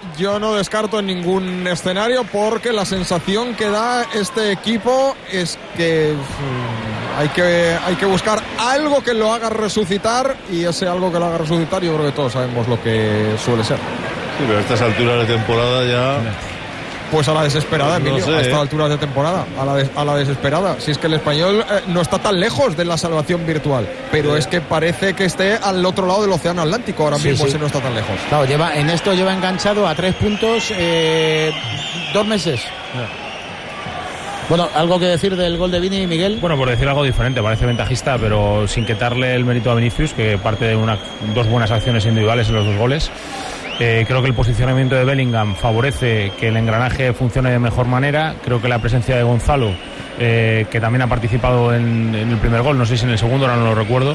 yo no descarto en ningún escenario, porque la sensación que da este equipo es que hay que buscar algo que lo haga resucitar, y ese algo que lo haga resucitar yo creo que todos sabemos lo que suele ser. Sí, pero a estas alturas de temporada ya... Pues a la desesperada, no Emilio, sé, a estas alturas de temporada, a la desesperada. Si es que el Español no está tan lejos de la salvación virtual, pero es que parece que esté al otro lado del océano Atlántico ahora mismo, si no está tan lejos. Claro, lleva enganchado a 3 puntos 2 meses. Bueno, ¿algo que decir del gol de Vini, Miguel? Bueno, por decir algo diferente, parece ventajista, pero sin quitarle el mérito a Vinicius, que parte de dos buenas acciones individuales en los 2 goles. Creo que el posicionamiento de Bellingham favorece que el engranaje funcione de mejor manera. Creo que la presencia de Gonzalo, que también ha participado en el primer gol, no sé si en el segundo, ahora no lo recuerdo,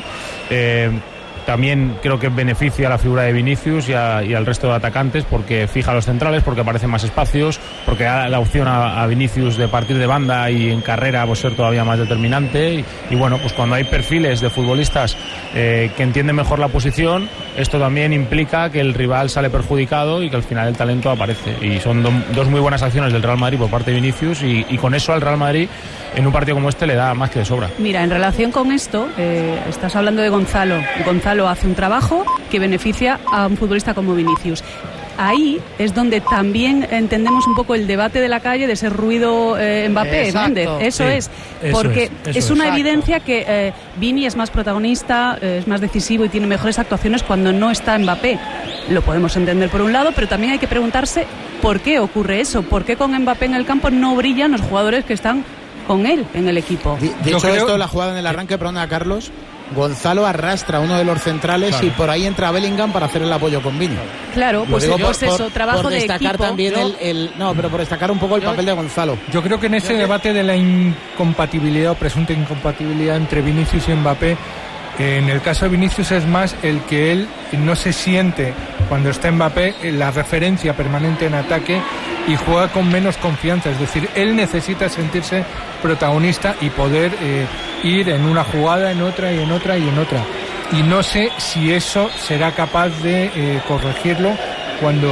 también creo que beneficia a la figura de Vinicius y al resto de atacantes, porque fija a los centrales, porque aparecen más espacios, porque da la opción a Vinicius de partir de banda y en carrera pues ser todavía más determinante. Y bueno, pues cuando hay perfiles de futbolistas que entienden mejor la posición, esto también implica que el rival sale perjudicado y que al final el talento aparece. Y son dos muy buenas acciones del Real Madrid por parte de Vinicius, y con eso al Real Madrid en un partido como este le da más que de sobra. Mira, en relación con esto, estás hablando de Gonzalo. Gonzalo hace un trabajo que beneficia a un futbolista como Vinicius. Ahí es donde también entendemos un poco el debate de la calle de ese ruido Mbappé, Méndez. Eso es, porque es una evidencia que Vini es más protagonista, es más decisivo y tiene mejores actuaciones cuando no está Mbappé. Lo podemos entender por un lado, pero también hay que preguntarse por qué ocurre eso, por qué con Mbappé en el campo no brillan los jugadores que están con él en el equipo. Dicho esto, la jugada en el arranque, perdona, Carlos, Gonzalo arrastra a uno de los centrales, claro, y por ahí entra Bellingham para hacer el apoyo con Vini. Claro, pues eso, trabajo por de destacar equipo. También pero por destacar un poco el papel de Gonzalo. Yo creo que en ese debate de la incompatibilidad o presunta incompatibilidad entre Vinicius y Mbappé, en el caso de Vinicius es más el que él no se siente cuando está Mbappé la referencia permanente en ataque y juega con menos confianza, es decir, él necesita sentirse protagonista y poder ir en una jugada, en otra y en otra y en otra. Y no sé si eso será capaz de corregirlo cuando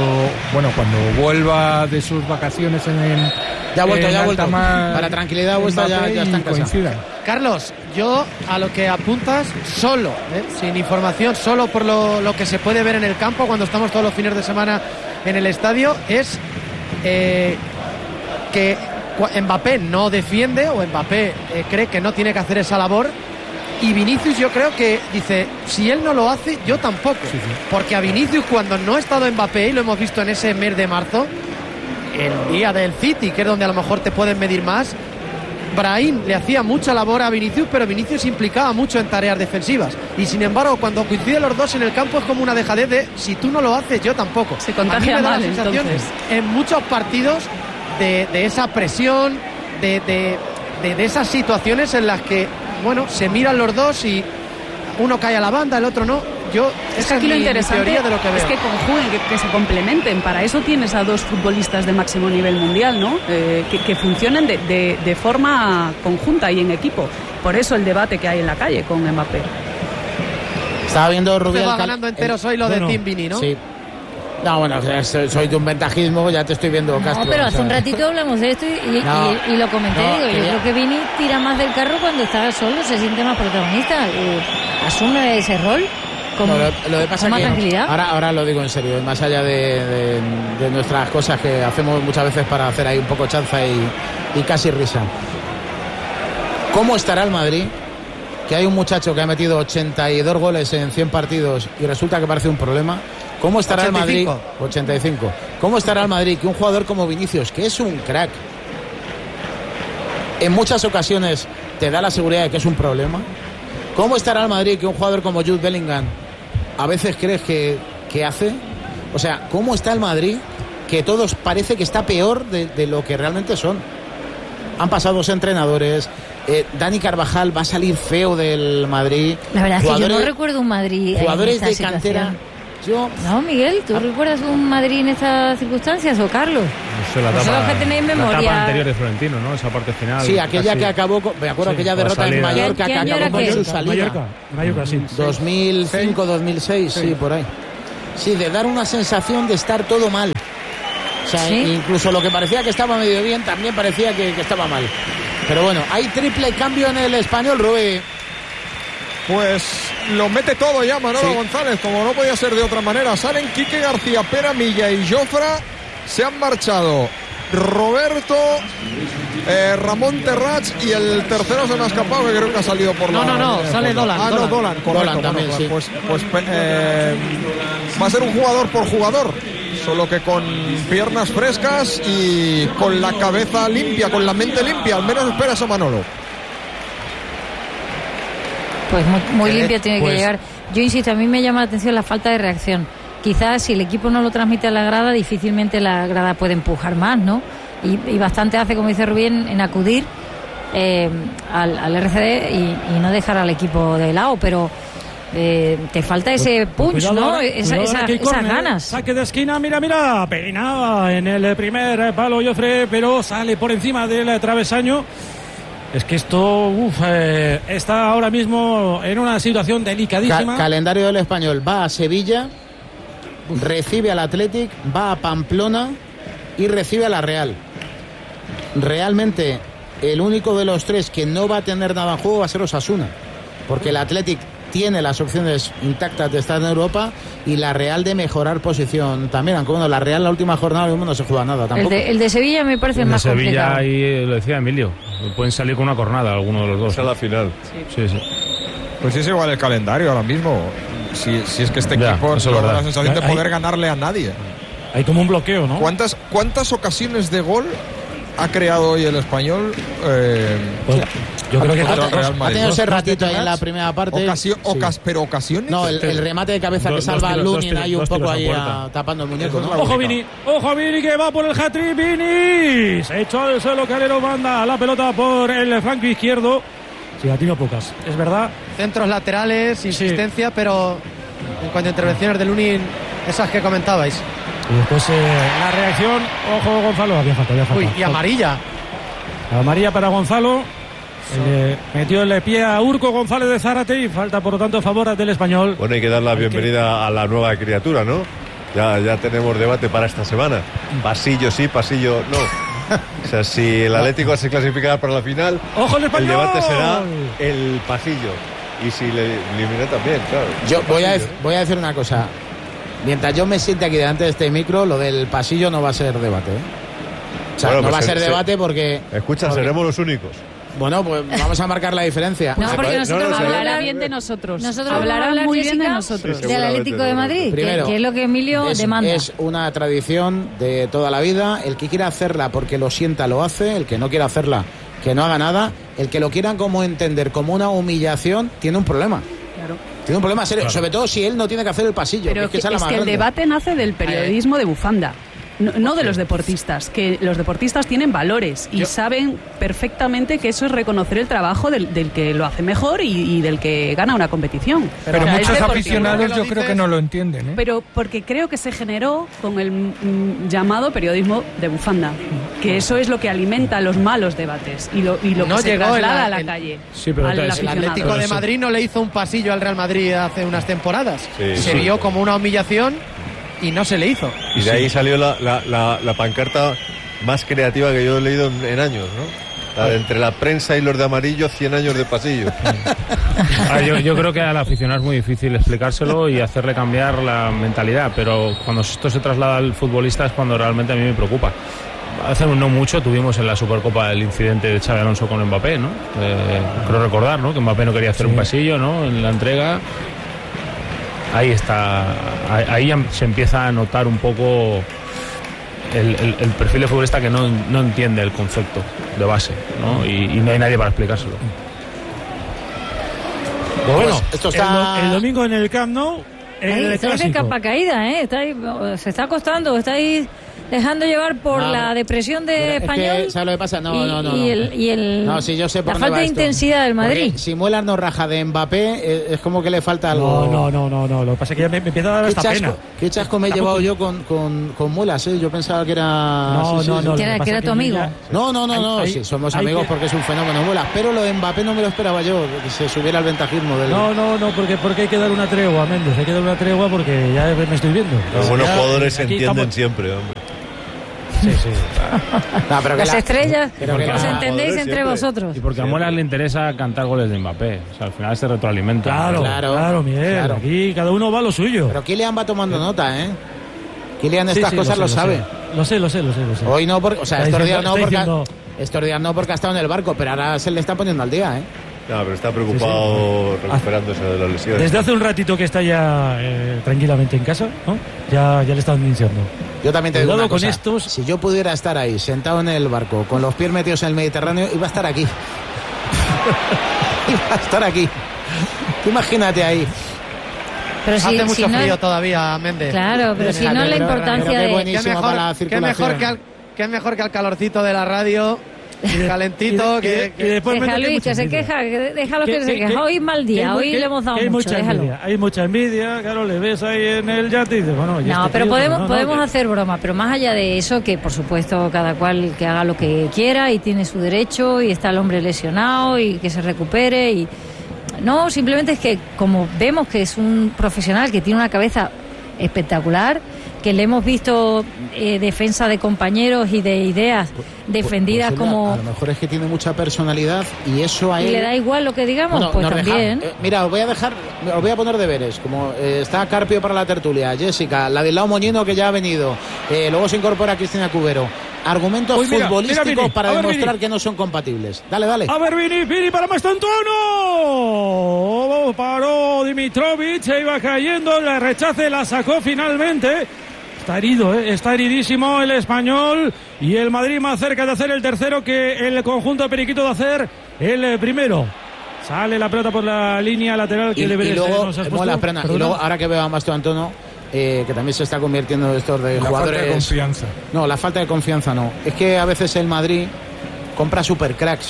vuelva de sus vacaciones ya ha vuelto. Para tranquilidad vuestra ya está en casa. Carlos, yo a lo que apuntas solo, sin información, solo por lo que se puede ver en el campo cuando estamos todos los fines de semana en el estadio, es que Mbappé no defiende, o Mbappé cree que no tiene que hacer esa labor, y Vinicius yo creo que dice, si él no lo hace, yo tampoco. Sí. Porque a Vinicius, cuando no ha estado Mbappé, y lo hemos visto en ese mes de marzo, el día del City, que es donde a lo mejor te pueden medir más, Brahim le hacía mucha labor a Vinicius, pero Vinicius implicaba mucho en tareas defensivas, y sin embargo cuando coinciden los dos en el campo es como una dejadez de, si tú no lo haces, yo tampoco. Se contagia mal, entonces. En muchos partidos de esa presión, de esas situaciones en las que, bueno, se miran los dos y uno cae a la banda, el otro no. Es que aquí lo interesante de lo que veo es que conjuguen, que se complementen. Para eso tienes a dos futbolistas de máximo nivel mundial, ¿no? Que funcionen de forma conjunta y en equipo. Por eso el debate que hay en la calle con Mbappé. Estaba viendo Rubial. Va ganando entero soy lo de Team Vini, ¿no? Sí. No, bueno, soy de un ventajismo, ya te estoy viendo, Castro. No, pero hace un ratito hablamos de esto y lo comenté. Yo creo que Vini tira más del carro cuando está solo, se siente más protagonista. Asume ese rol. Lo que pasa con más tranquilidad. Ahora lo digo en serio, más allá de nuestras cosas que hacemos muchas veces para hacer ahí un poco chanza y casi risa. ¿Cómo estará el Madrid? Que hay un muchacho que ha metido 82 goles en 100 partidos y resulta que parece un problema. ¿Cómo estará 85. El Madrid? 85. ¿Cómo estará el Madrid? Que un jugador como Vinicius, que es un crack, en muchas ocasiones te da la seguridad de que es un problema. ¿Cómo estará el Madrid? Que un jugador como Jude Bellingham a veces crees que hace. O sea, ¿cómo está el Madrid? Que todos parece que está peor de lo que realmente son. Han pasado 2 entrenadores. Dani Carvajal va a salir feo del Madrid. La verdad es que yo no recuerdo un Madrid jugadores en esta de cantera. No, Miguel, ¿tú recuerdas un Madrid en estas circunstancias o Carlos? No sé, la etapa, que tenéis memoria. La etapa anterior de Florentino, ¿no? Esa parte final. Sí, aquella casi, que acabó, me acuerdo, aquella derrota en Mallorca que acabó con su salida. Mallorca, sí. 2005, 2006, sí, por ahí. Sí, de dar una sensación de estar todo mal. O sea, ¿Sí? incluso lo que parecía que estaba medio bien, también parecía que estaba mal. Pero bueno, hay triple cambio en el Español, Rubí. Pues lo mete todo ya Manolo González, como no podía ser de otra manera. Salen Quique García, Pera Milla y Jofra. Se han marchado Roberto, Ramón Terrats y el tercero se me ha escapado, que creo que ha salido por la... No, sale Dolan. No, Dolan, correcto. Dolan también, bueno, sí. Pues va a ser un jugador por jugador, solo que con piernas frescas y con la cabeza limpia, con la mente limpia. Al menos espera eso Manolo. Pues muy limpia tiene pues que llegar. Yo insisto, a mí me llama la atención la falta de reacción. Quizás si el equipo no lo transmite a la grada, difícilmente la grada puede empujar más, ¿no? Y bastante hace, como dice Rubén, en acudir al RCD y no dejar al equipo de lado, pero te falta ese punch, ¿no? Esas ganas. Saque de esquina, mira, peinada en el primer palo Jofre, pero sale por encima del travesaño. Es que esto está ahora mismo en una situación delicadísima. Calendario del Español: va a Sevilla, recibe al Athletic, va a Pamplona y recibe a la Real. Realmente el único de los tres que no va a tener nada en juego va a ser Osasuna, porque el Athletic tiene las opciones intactas de estar en Europa y la Real de mejorar posición también, aunque bueno, la Real la última jornada no se juega nada tampoco. El de Sevilla me parece el más Sevilla, complicado. ahí lo decía Emilio, pueden salir con una cornada alguno de los dos. Esa es la final. Sí. Pues es igual el calendario ahora mismo. Si es que este equipo eso no es da la verdad. sensación de poder ganarle a nadie. Hay como un bloqueo, ¿no? ¿Cuántas ocasiones de gol ha creado hoy el Español? Yo creo que ha tenido ese ratito ahí en la primera parte. Pero ocasiones. No, el remate de cabeza que salva a Lunin ahí un poco ahí tapando el muñeco, ¿no? Ojo Vini que va por el hat-trick. Vini se echó al suelo, Calero manda la pelota por el flanco izquierdo. Sí, ha tenido pocas, es verdad. Centros laterales, insistencia, pero en cuanto a intervenciones de Lunin, esas que comentabais. Y después la reacción, ojo Gonzalo, había falta. Uy, y amarilla. Amarilla para Gonzalo. Metió el pie a Urco González de Zárate y falta por lo tanto a favor del Español. Bueno, hay que dar la bienvenida a la nueva criatura, ¿no? Ya tenemos debate para esta semana. Pasillo sí, pasillo no. O sea, si el Atlético se clasifica para la final, ¡ojo el Español! debate será el pasillo. Y si le elimina también, claro. Yo voy a decir una cosa. Mientras yo me siente aquí delante de este micro, lo del pasillo no va a ser debate, ¿eh? O sea, no va a ser debate porque... Escucha, seremos los únicos. Bueno, pues vamos a marcar la diferencia. No, porque nosotros vamos a Hablará hablar bien de nosotros. Nosotros Hablará vamos a hablar, muy bien de Jessica, nosotros. del Atlético de Madrid, Primero, que es lo que Emilio demanda. Es una tradición de toda la vida. El que quiera hacerla porque lo sienta lo hace. El que no quiera hacerla, que no haga nada. El que lo quieran como entender como una humillación, tiene un problema. Claro. Tiene un problema serio, sobre todo si él no tiene que hacer el pasillo. Pero es que esa es la más el grande. debate nace del periodismo de bufanda. No de los deportistas, que los deportistas tienen valores y saben perfectamente que eso es reconocer el trabajo del que lo hace mejor y del que gana una competición. Pero O sea, muchos es deportivo. aficionados yo creo que no lo entienden, ¿eh? Pero porque creo que se generó con el llamado periodismo de bufanda, que eso es lo que alimenta los malos debates y lo No que se llegó traslada a la el- calle. Sí, pero al entonces, El aficionado. Atlético de Madrid no le hizo un pasillo al Real Madrid hace unas temporadas. Sí, Se sí. vio como una humillación y no se le hizo. Y de ahí salió la pancarta más creativa que yo he leído en años, ¿no? La de entre la prensa y los de amarillo, 100 años de pasillo. Yo creo que al aficionado es muy difícil explicárselo y hacerle cambiar la mentalidad, pero cuando esto se traslada al futbolista es cuando realmente a mí me preocupa. Hace no mucho tuvimos en la Supercopa el incidente de Xabi Alonso con Mbappé, ¿no? Creo recordar, ¿no? Que Mbappé no quería hacer un pasillo, ¿no? En la entrega. Ahí está, ahí se empieza a notar un poco el perfil de futbolista que no entiende el concepto de base, ¿no? Y no hay nadie para explicárselo. Bueno, esto está... el domingo en el Camp Nou, Ahí, el se ve clásico. capa caída, ¿eh? Está ahí, se está acostando, está ahí dejando llevar por No, la depresión del Es Español. que, ¿sabes lo que pasa? No. No, sí, yo sé por la dónde falta va de esto. intensidad del Madrid. Porque si Muelas no raja de Mbappé, es como que le falta algo. No. Lo que pasa es que ya me empieza a dar esta pena. Qué chasco me he llevado yo con Muelas, ¿eh? Yo pensaba que era... No. Que era- lo que era tu pasa amigo. ya- No, Hay- sí, somos hay amigos que- porque es un fenómeno Muelas. Pero lo de Mbappé no me lo esperaba yo, que se subiera al ventajismo del... No, porque hay que dar una tregua, Méndez. Hay que dar una tregua porque ya me estoy viendo. Los buenos Ya, jugadores se aquí entienden estamos- siempre, hombre. Sí, sí. No, pero Las estrellas, pero que os la- entendéis entre siempre. vosotros. Y porque a Muelas le interesa cantar goles de Mbappé. O sea, al final se retroalimenta. Claro, Miguel. claro. Aquí cada uno va a lo suyo. Pero Kylian va tomando nota, ¿eh? Kylian Sí, estas sí, cosas lo sabe. Lo sé. Hoy no, porque, o sea, Está estos días diciendo- no, está porque, diciendo- estos días no porque ha estado en el barco, pero ahora se le está poniendo al día, ¿eh? No, pero está preocupado recuperándose de las lesiones. Desde hace un ratito que está ya tranquilamente en casa, ¿no? Ya le están diciendo. Yo también te digo Cuidado una con cosa. estos. Si yo pudiera estar ahí, sentado en el barco, con los pies metidos en el Mediterráneo, iba a estar aquí. Iba a estar aquí. Tú imagínate ahí. Pero si, Hace si mucho no, frío todavía, Méndez. claro, pero si no la importancia pero qué de... buenísimo para la Qué circulación. mejor que al calorcito de la radio, calentito, que después Deja Méndez, Luis, mucha que se envidia. queja, déjalo que se Que- queja. Hoy mal día, que- hoy que- le hemos dado que hay mucho, mucha déjalo. envidia, hay mucha envidia, claro, le ves ahí en el yate y dices, bueno, ¿y No, este pero tío? podemos que- hacer broma, pero más allá de eso, que por supuesto cada cual que haga lo que quiera y tiene su derecho y está el hombre lesionado y que se recupere y no, simplemente es que como vemos que es un profesional que tiene una cabeza espectacular, que le hemos visto defensa de compañeros y de ideas defendidas Pues, como a lo mejor es que tiene mucha personalidad y eso a y él le da igual lo que digamos, Bueno, pues nos deja- también. mira, os voy a poner deberes. Como está Carpio para la tertulia, Jessica, Ladislao Moñino que ya ha venido, luego se incorpora Cristina Cubero. Argumentos Uy, mira, futbolísticos mira, Vini, para a ver, demostrar Vini. que no son compatibles. Dale. A ver, Vini para Mastantuono. Paró Dimitrovic, se iba cayendo, le rechace, la sacó finalmente. Está herido, está heridísimo el español y el Madrid más cerca de hacer el tercero que el conjunto periquito de hacer el primero. Sale la pelota por la línea lateral que Y luego, nos has mola, puesto. frena. Y Perdona. luego, ahora que veo a Mastro Antono, que también se está convirtiendo en estos de La jugadores. falta de confianza. No, la falta de confianza no. Es que a veces el Madrid compra supercracks.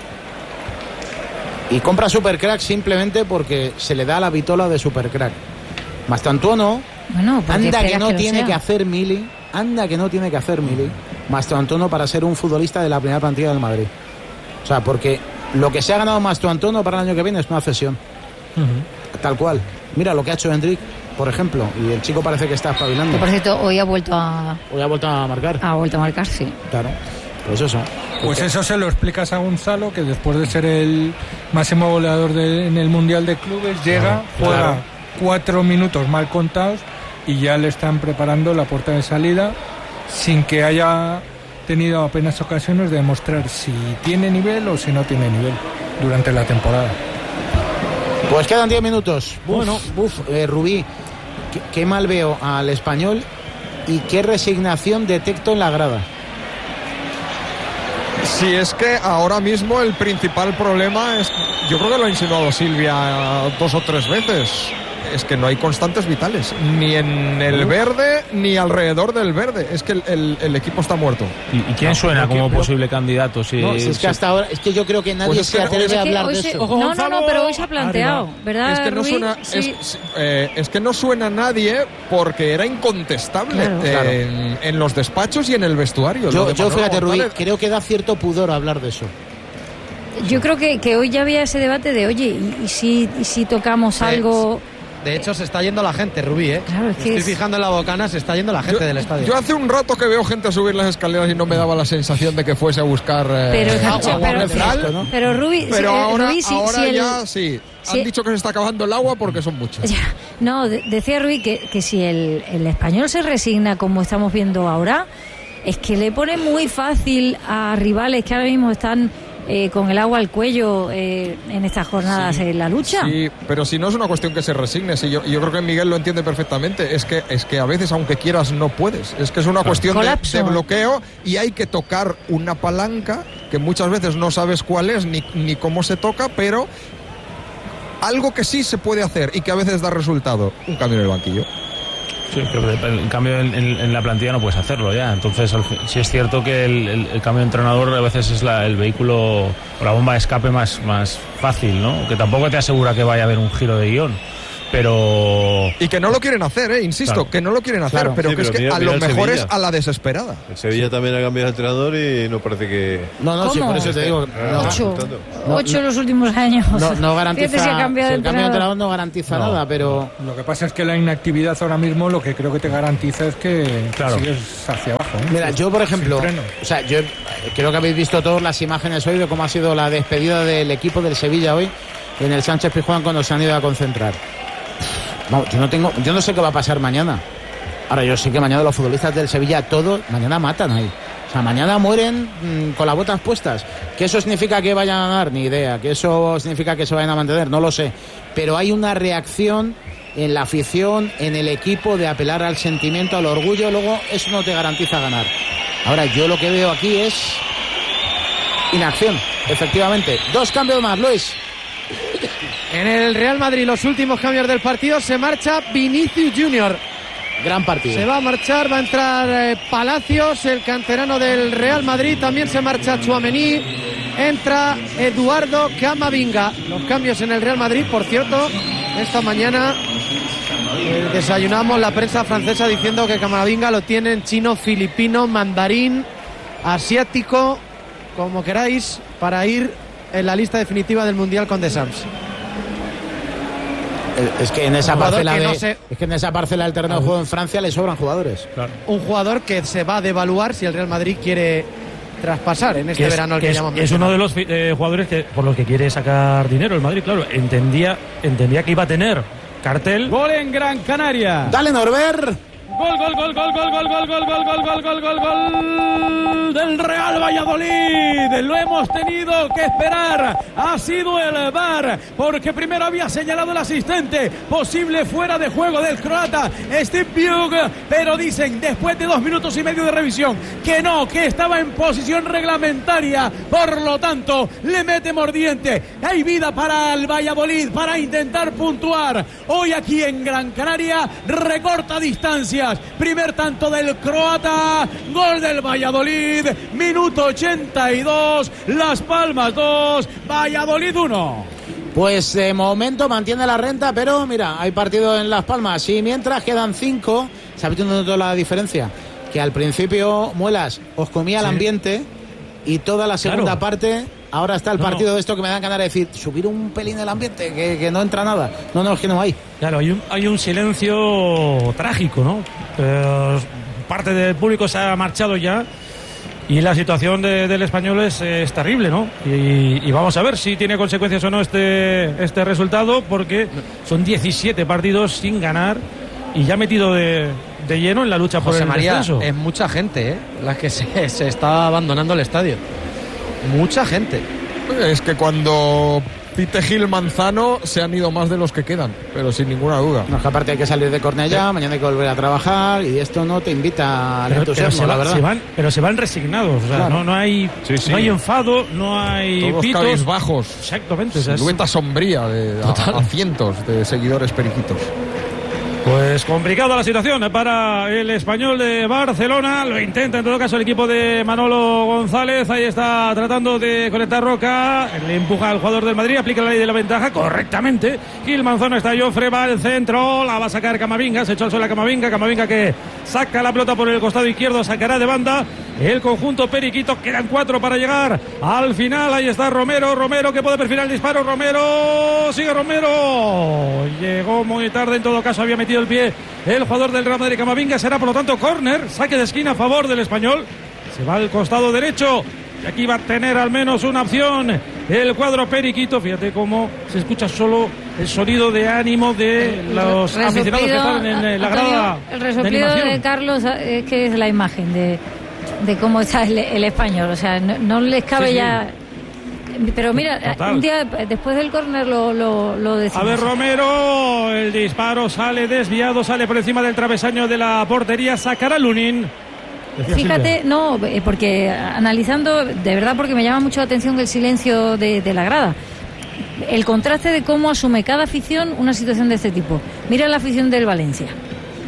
Y compra supercracks simplemente porque se le da la vitola de supercrack. Mastantuono, Bueno, porque anda que esperas no lo tiene sea. que hacer mili. Anda que no tiene que hacer mili. Mastantuono para ser un futbolista de la primera plantilla del Madrid. O sea, porque lo que se ha ganado Mastantuono para el año que viene es una cesión. Tal cual. Mira lo que ha hecho Hendrik, por ejemplo. Y el chico parece que está espabilando. Que, por cierto, hoy ha vuelto a Hoy ha vuelto a marcar. marcar, sí. Claro. Pues eso. Pues eso se lo explicas a Gonzalo, que después de ser el máximo goleador en el Mundial de Clubes, llega, juega claro. 4 minutos mal contados y ya le están preparando la puerta de salida sin que haya tenido apenas ocasiones de demostrar si tiene nivel o si no tiene nivel durante la temporada. Pues quedan 10 minutos. Rubí, qué mal veo al Español y qué resignación detecto en la grada. Si es que ahora mismo el principal problema es, yo creo que lo ha insinuado Silvia 2 o 3 veces, es que no hay constantes vitales, ni en el verde ni alrededor del verde. Es que el equipo está muerto. ¿Y quién suena como posible candidato? Si, No, si es que hasta ahora, es que yo creo que nadie Pues es se que- atreve es a que hablar hoy de se- eso. No, pero hoy se ha planteado, Arriba. ¿verdad, Es que no Rubí? suena, Sí. es que no suena nadie porque era incontestable Claro. en los despachos y en el vestuario. Lo Yo de Manolo fíjate, Rubí, González, creo que da cierto pudor hablar de eso. Yo creo que hoy ya había ese debate de, oye, ¿y si tocamos algo? de hecho se está yendo la gente, Rubí, ¿eh? Claro, es Me que estoy es- fijando en la bocana, se está yendo la gente del estadio. Yo hace un rato que veo gente subir las escaleras y no me daba la sensación de que fuese a buscar Pero, agua pero, mineral. ¿no? pero Rubí, Pero ahora, Rubí, si ahora el- ya sí. si- Han dicho que se está acabando el agua porque son muchos. Ya, no, decía Rubí que si el español se resigna como estamos viendo ahora, es que le pone muy fácil a rivales que ahora mismo están con el agua al cuello en estas jornadas en la lucha. Sí, pero si no es una cuestión que se resigne, sí, yo creo que Miguel lo entiende perfectamente, es que a veces aunque quieras no puedes, es que es una cuestión Colapso. de bloqueo y hay que tocar una palanca que muchas veces no sabes cuál es ni cómo se toca, pero algo que sí se puede hacer y que a veces da resultado, un cambio en el banquillo. Sí, pero en cambio en la plantilla no puedes hacerlo ya. Entonces, sí es cierto que el cambio de entrenador a veces es el vehículo o la bomba de escape más fácil, ¿no? Que tampoco te asegura que vaya a haber un giro de guión. pero... Y que no lo quieren hacer, insisto, Claro. que no lo quieren hacer, Claro. pero Sí, que es pero que mira a lo el mejor Sevilla. es a la desesperada. El Sevilla también ha cambiado de entrenador y no parece que... No, sí, ¿Cómo? por eso te digo. No, 8 en los últimos años. no garantiza. Fíjate si ha cambiado el de cambio de entrenador. entrenador no garantiza nada, pero. Lo que pasa es que la inactividad ahora mismo lo que creo que te garantiza es que Claro. sigues hacia abajo. Mira, yo por ejemplo, Sin freno. o sea, yo creo que habéis visto todas las imágenes hoy de cómo ha sido la despedida del equipo del Sevilla hoy en el Sánchez Pizjuán cuando se han ido a concentrar. Vamos, yo no sé qué va a pasar mañana. Ahora yo sé que mañana los futbolistas del Sevilla todos mañana matan ahí. O sea, mañana mueren con las botas puestas. ¿Que eso significa que vayan a ganar? Ni idea. ¿Que eso significa que se vayan a mantener? No lo sé. Pero hay una reacción en la afición, en el equipo, de apelar al sentimiento, al orgullo. Luego eso no te garantiza ganar. Ahora yo lo que veo aquí es inacción, efectivamente. 2 cambios más, Luis. En el Real Madrid, los últimos cambios del partido, se marcha Vinicius Junior. Gran partido. Se va a marchar, va a entrar Palacios, el canterano del Real Madrid. También se marcha Tchouaméni. Entra Eduardo Camavinga. Los cambios en el Real Madrid, por cierto, esta mañana desayunamos la prensa francesa diciendo que Camavinga lo tienen chino, filipino, mandarín, asiático, como queráis, para ir en la lista definitiva del Mundial con Deschamps. Es que en esa Jugador parcela que no de, se- es que en esa parcela del terreno de juego en Francia le sobran jugadores. Un jugador que se va a devaluar si el Real Madrid quiere traspasar en este verano al que llamamos. es uno de los jugadores que por los que quiere sacar dinero el Madrid, claro. Entendía que iba a tener cartel. Gol en Gran Canaria. Dale, Norbert. Gol del Real Valladolid. Lo hemos tenido que esperar. Ha sido el VAR, porque primero había señalado el asistente posible fuera de juego del croata Steve Pugh, pero dicen después de 2 minutos y medio de revisión que no, que estaba en posición reglamentaria. Por lo tanto, le mete mordiente. Hay vida para el Valladolid para intentar puntuar. Hoy aquí en Gran Canaria recorta distancias. Primer tanto del croata, gol del Valladolid, minuto 82, Las Palmas 2, Valladolid 1. Pues de momento mantiene la renta, pero mira, hay partido en Las Palmas y mientras quedan 5, ¿sabéis dónde toda la diferencia? Que al principio, Muelas, os comía el ambiente y toda la segunda parte, ahora está el partido de esto que me dan ganas de decir, subir un pelín el ambiente, que no entra nada. No, es que no hay. Claro, hay un silencio trágico, ¿no? Parte del público se ha marchado ya y la situación del Español es terrible, ¿no? Y vamos a ver si tiene consecuencias o no este resultado, porque son 17 partidos sin ganar y ya metido de lleno en la lucha por José el María, descenso. es mucha gente, la que se está abandonando el estadio. Mucha gente. Es que cuando pite Gil Manzano se han ido más de los que quedan, pero sin ninguna duda. No, es que aparte hay que salir de Cornellá, mañana hay que volver a trabajar y esto no te invita al entusiasmo, la verdad. Pero se van resignados, o sea, Claro. no hay enfado, no hay Todos pitos. cabizbajos. Exactamente. O sea, Silueta sombría a cientos de seguidores periquitos. Pues complicada la situación para el Español de Barcelona. Lo intenta en todo caso el equipo de Manolo González. Ahí está tratando de conectar Roca. Le empuja al jugador del Madrid. Aplica la ley de la ventaja correctamente. Gil Manzano está Jofre, va al centro. La va a sacar Camavinga. Se echó al suelo a Camavinga. Camavinga que saca la pelota por el costado izquierdo. Sacará de banda el conjunto periquito. Quedan 4 para llegar al final. Ahí está Romero. Romero que puede perfilar el disparo. Romero. Sigue Romero. Llegó muy tarde. En todo caso había metido el pie el jugador del Real Madrid. Camavinga. Será por lo tanto córner, saque de esquina a favor del Español. Se va al costado derecho y aquí va a tener al menos una opción el cuadro periquito. Fíjate cómo se escucha solo el sonido de ánimo de los aficionados que están en la grada. El resoplido de Carlos es que es la imagen de cómo está el Español. O sea, no les cabe ya. Pero mira, Total. un día después del córner lo decimos. A ver, Romero, el disparo sale desviado, sale por encima del travesaño de la portería, sacará Lunin. Decía Fíjate, Silvia. no, porque analizando, de verdad, porque me llama mucho la atención el silencio de la grada. El contraste de cómo asume cada afición una situación de este tipo. Mira la afición del Valencia.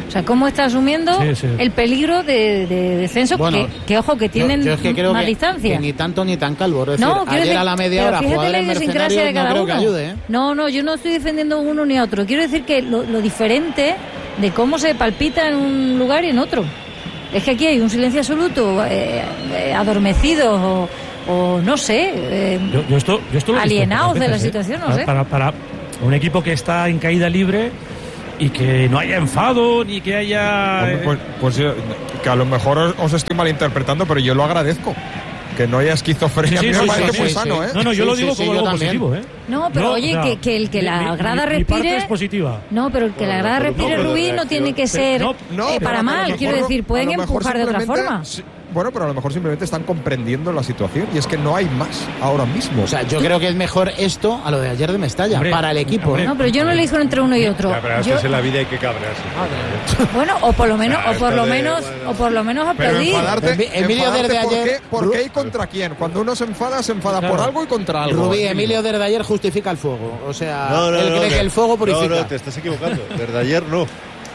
O sea, cómo está asumiendo el peligro de descenso, Bueno, que ojo, que tienen yo es que creo más distancia. que ni tanto ni tan calvo. Es decir, No, quiero ayer decir, a la media pero hora fíjate jugadores la idiosincrasia mercenarios de cada no creo uno. que ayude, ¿eh? No, yo no estoy defendiendo uno ni a otro. Quiero decir que lo diferente de cómo se palpita en un lugar y en otro. Es que aquí hay un silencio absoluto, adormecidos o no sé, Yo esto lo he visto alienados muchas de la veces, situación, no sé. Para un equipo que está en caída libre y que no haya enfado ni que haya... Hombre, pues que a lo mejor os estoy malinterpretando, pero yo lo agradezco. Que no haya esquizofrenia, Sí, a mí sí, me sí, parece sí, muy sí. sano, ¿eh? No, yo lo digo como yo algo también. positivo, ¿eh? No, pero oye, o sea, que el que la grada mi parte respire... es positiva. No, pero el que la grada respire, pero Rubí, no tiene que ser No, para pero a lo mal. mejor Quiero decir, pueden a lo mejor empujar de otra simplemente- forma. Bueno, pero a lo mejor simplemente están comprendiendo la situación y es que no hay más ahora mismo. O sea, yo creo que es mejor esto a lo de ayer de Mestalla, Hombre, para el equipo. hombre. No, pero yo no elijo entre uno y otro. Ya, pero a Yo- veces en la vida hay que cabrearse. bueno, o por lo menos, Claro, o por esto lo de- menos, bueno. o por lo menos Pero aplaudir. enfadarte, Emilio enfadarte desde ayer- ¿por qué y contra quién? Cuando uno se enfada por algo y contra algo. Rubí, Emilio desde ayer justifica el fuego. O sea, él cree que el fuego No, purifica. no, te estás equivocando. Desde ayer no.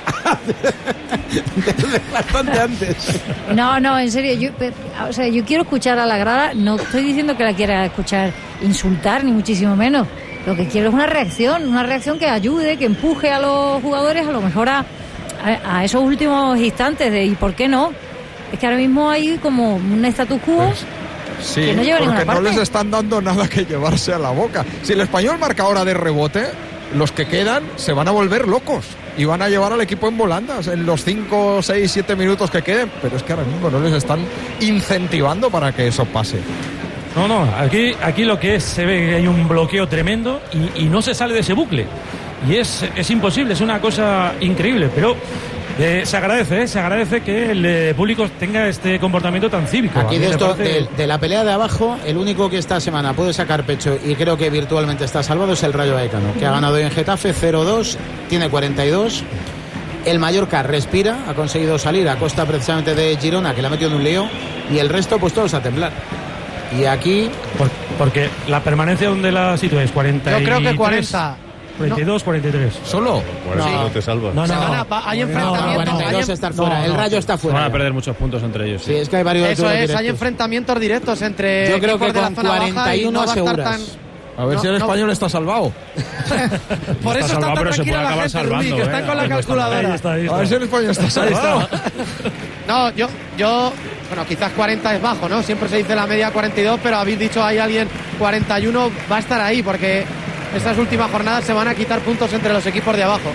Bastante antes. No, en serio, yo quiero escuchar a la grada, no estoy diciendo que la quiera escuchar insultar, ni muchísimo menos. Lo que quiero es una reacción que ayude, que empuje a los jugadores a lo mejor a esos últimos instantes de ¿y por qué no? Es que ahora mismo hay como un status quo. Pues, sí, que no lleva a ninguna porque no parte. les están dando nada que llevarse a la boca. Si el Español marca ahora de rebote, los que quedan se van a volver locos y van a llevar al equipo en volandas en los 5, 6, 7 minutos que queden. Pero es que ahora mismo no les están incentivando para que eso pase. No, aquí lo que es, se ve que hay un bloqueo tremendo y no se sale de ese bucle. Y es imposible, es una cosa increíble, pero se agradece que el público tenga este comportamiento tan cívico. Aquí A mí de me esto, parece- de la pelea de abajo, el único que esta semana puede sacar pecho y creo que virtualmente está salvado es el Rayo Vallecano, que ha ganado hoy en Getafe 0-2, tiene 42. El Mallorca respira, ha conseguido salir a costa precisamente de Girona, que le ha metido en un lío, y el resto pues todos a temblar. Y aquí... Porque la permanencia donde la sitúes, 43... Yo creo que 40. 42, 43. ¿Solo? Por eso no te salvas. No, Se no. van a- hay enfrentamientos. 42 hay estar fuera, el Rayo está fuera. Van a ya. perder muchos puntos entre ellos. Sí, es que hay varios Eso duelos es, hay directos. enfrentamientos directos entre Yo creo equipos que de la con zona baja y 41 no va a estar aseguras. tan... A ver No, si el no. español está salvado. Por eso está salvado, tan pero se tranquila puede la acabar gente, Rubí, salvando, que está con la Ahí calculadora. está, ahí A está. ver si el español está salvado. No, yo, bueno, quizás 40 es bajo, ¿no? Siempre se dice la media 42, pero habéis dicho hay alguien 41, va a estar ahí, porque estas últimas jornadas se van a quitar puntos entre los equipos de abajo.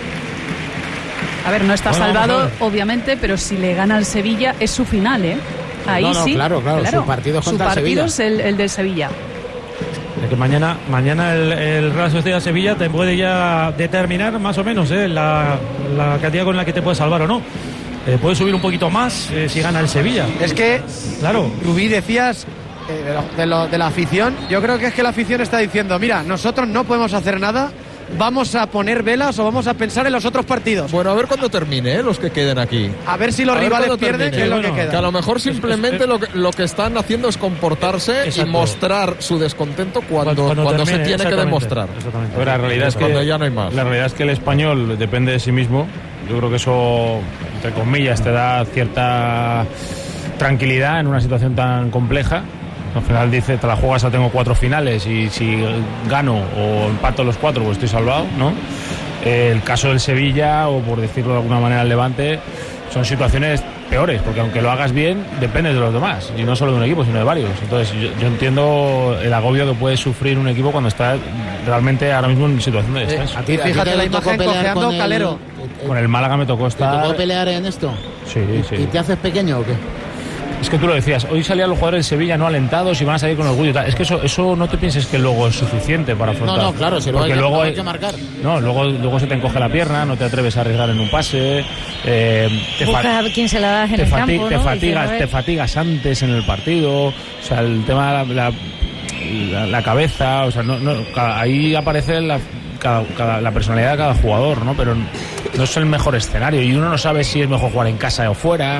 A ver, no está Bueno, vamos a salvado, ver. obviamente, pero si le gana al Sevilla es su final, ¿eh? Ahí No, sí. claro, su partido es contra el Su partido Sevilla. es el del Sevilla. De que mañana el Real Sociedad Sevilla te puede ya determinar más o menos la cantidad con la que te puede salvar o no. Puede subir un poquito más si gana el Sevilla. Es que, Claro. Rubí, decías de la afición, yo creo que es que la afición está diciendo, mira, nosotros no podemos hacer nada, vamos a poner velas o vamos a pensar en los otros partidos. Bueno, a ver cuándo termine, los que queden aquí. A ver si los A ver rivales cuándo pierden, termine. que es lo Bueno, que Que a queda. lo mejor simplemente lo que están haciendo es comportarse Exacto. y mostrar su descontento cuando se termine, tiene que exactamente, demostrar. exactamente. Pero la realidad es Cuando que ya no hay más. la realidad es que el español depende de sí mismo. Yo creo que eso, entre comillas, te da cierta tranquilidad en una situación tan compleja. Al final dice, te la juegas a tengo 4 finales y si gano o empato los 4 pues estoy salvado, ¿no? El caso del Sevilla, o por decirlo de alguna manera el Levante, son situaciones peores, porque aunque lo hagas bien, depende de los demás, y no solo de un equipo, sino de varios. Entonces yo entiendo el agobio que puede sufrir un equipo cuando está realmente ahora mismo en situación de descenso. A ti, Fíjate te la tocó imagen pelear cojeando con el- Calero. Con el Málaga me tocó ¿Te tocó estar... pelear en esto? Sí, sí. ¿Y te haces pequeño o qué? Es que tú lo decías, hoy salían los jugadores de Sevilla no alentados y van a salir con orgullo y tal. Es que eso no te pienses que luego es suficiente para afrontar. No, claro, si luego Porque hay que- luego hay que marcar. No, luego se te encoge la pierna, no te atreves a arriesgar en un pase, Buscas a quién se la das en el campo, ¿no? te Diciendo, a ver. te fatigas antes en el partido, o sea, el tema de la cabeza, o sea, ahí aparece la personalidad de cada jugador, ¿no? Pero no es el mejor escenario y uno no sabe si es mejor jugar en casa o fuera.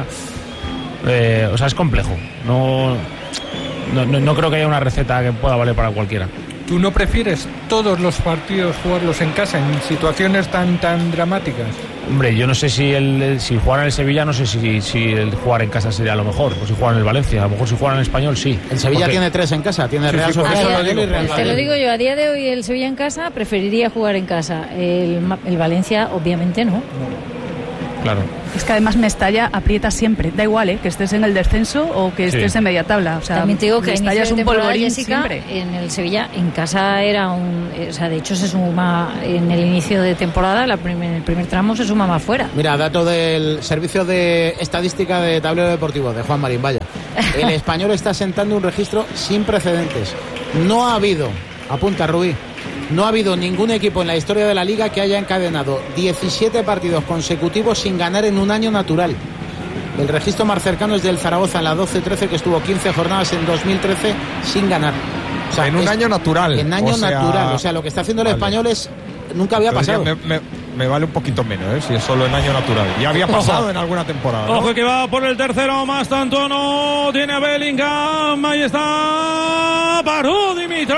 O sea, es complejo. No creo que haya una receta que pueda valer para cualquiera. ¿Tú no prefieres todos los partidos jugarlos en casa en situaciones tan dramáticas? Hombre, yo no sé si jugar en el Sevilla, no sé si el jugar en casa sería lo mejor, o si jugar en el Valencia, a lo mejor si jugar en el Español sí. El Sevilla tiene 3 en casa, tiene Real Sociedad y Real Madrid. Te lo digo yo, a día de hoy el Sevilla en casa preferiría jugar en casa. El Valencia obviamente no. Claro. Es que además Mestalla aprieta siempre, da igual, que estés en el descenso o que estés en media tabla. O sea, también te digo que Mestalla es un polvorín, Jessica, siempre. En el Sevilla en casa era o sea, de hecho se suma en el inicio de temporada, en el primer tramo se suma más fuera. Mira, dato del servicio de estadística de Tablero Deportivo de Juan Marín, vaya. El Español está sentando un registro sin precedentes. No ha habido, apunta Rubí, no ha habido ningún equipo en la historia de la Liga que haya encadenado 17 partidos consecutivos sin ganar en un año natural. El registro más cercano es del Zaragoza en la 12-13, que estuvo 15 jornadas en 2013 sin ganar. O sea, en un año natural. En año natural. O sea, lo que está haciendo el Español es... Nunca había pasado. Me vale un poquito menos, si es solo en año natural. Ya había pasado en alguna temporada, ¿no? Ojo que va por el tercero, más tanto no. Tiene a Bellingham, ahí está. Paró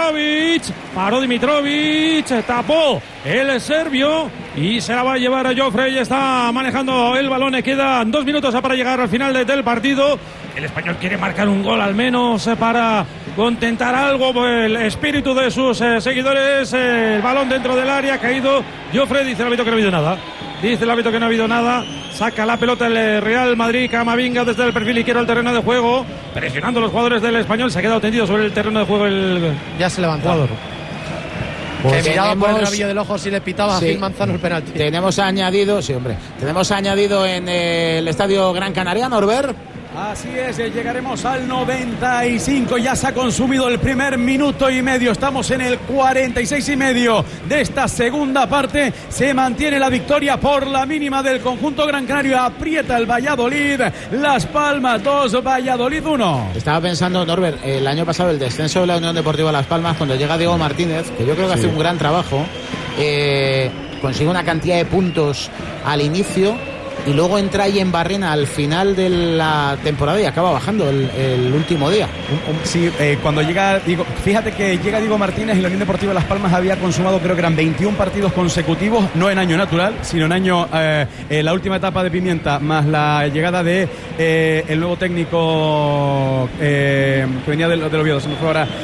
Dimitrovic, tapó el serbio y se la va a llevar a Joffrey. Está manejando el balón, le quedan 2 minutos para llegar al final del partido. El Español quiere marcar un gol al menos para contentar algo el espíritu de sus seguidores. El balón dentro del área, ha caído Joffrey, dice el árbitro que no ha habido nada. Dice el árbitro que no ha habido nada. Saca la pelota el Real Madrid. Camavinga desde el perfil izquierdo al terreno de juego, presionando a los jugadores del Español. Se ha quedado tendido sobre el terreno de juego ya se levantó. Jugador. Pues que miraba por el rabillo del ojo si le pitaba a Gil Manzano el penalti. Tenemos añadido en el Estadio Gran Canaria, Norbert. Así es, llegaremos al 95, ya se ha consumido el primer minuto y medio, estamos en el 46 y medio de esta segunda parte, se mantiene la victoria por la mínima del conjunto Gran Canario, aprieta el Valladolid, Las Palmas 2, Valladolid 1. Estaba pensando, Norbert, el año pasado el descenso de la Unión Deportiva Las Palmas, cuando llega Diego Martínez, que yo creo que hace un gran trabajo, consigue una cantidad de puntos al inicio, y luego entra ahí en Barrena al final de la temporada y acaba bajando el último día. Sí, cuando llega, fíjate que llega Diego Martínez y la Unión Deportiva Las Palmas había consumado, creo que eran 21 partidos consecutivos, no en año natural, sino en año, la última etapa de Pimienta, más la llegada de el nuevo técnico que venía del Oviedo, se me fue ahora.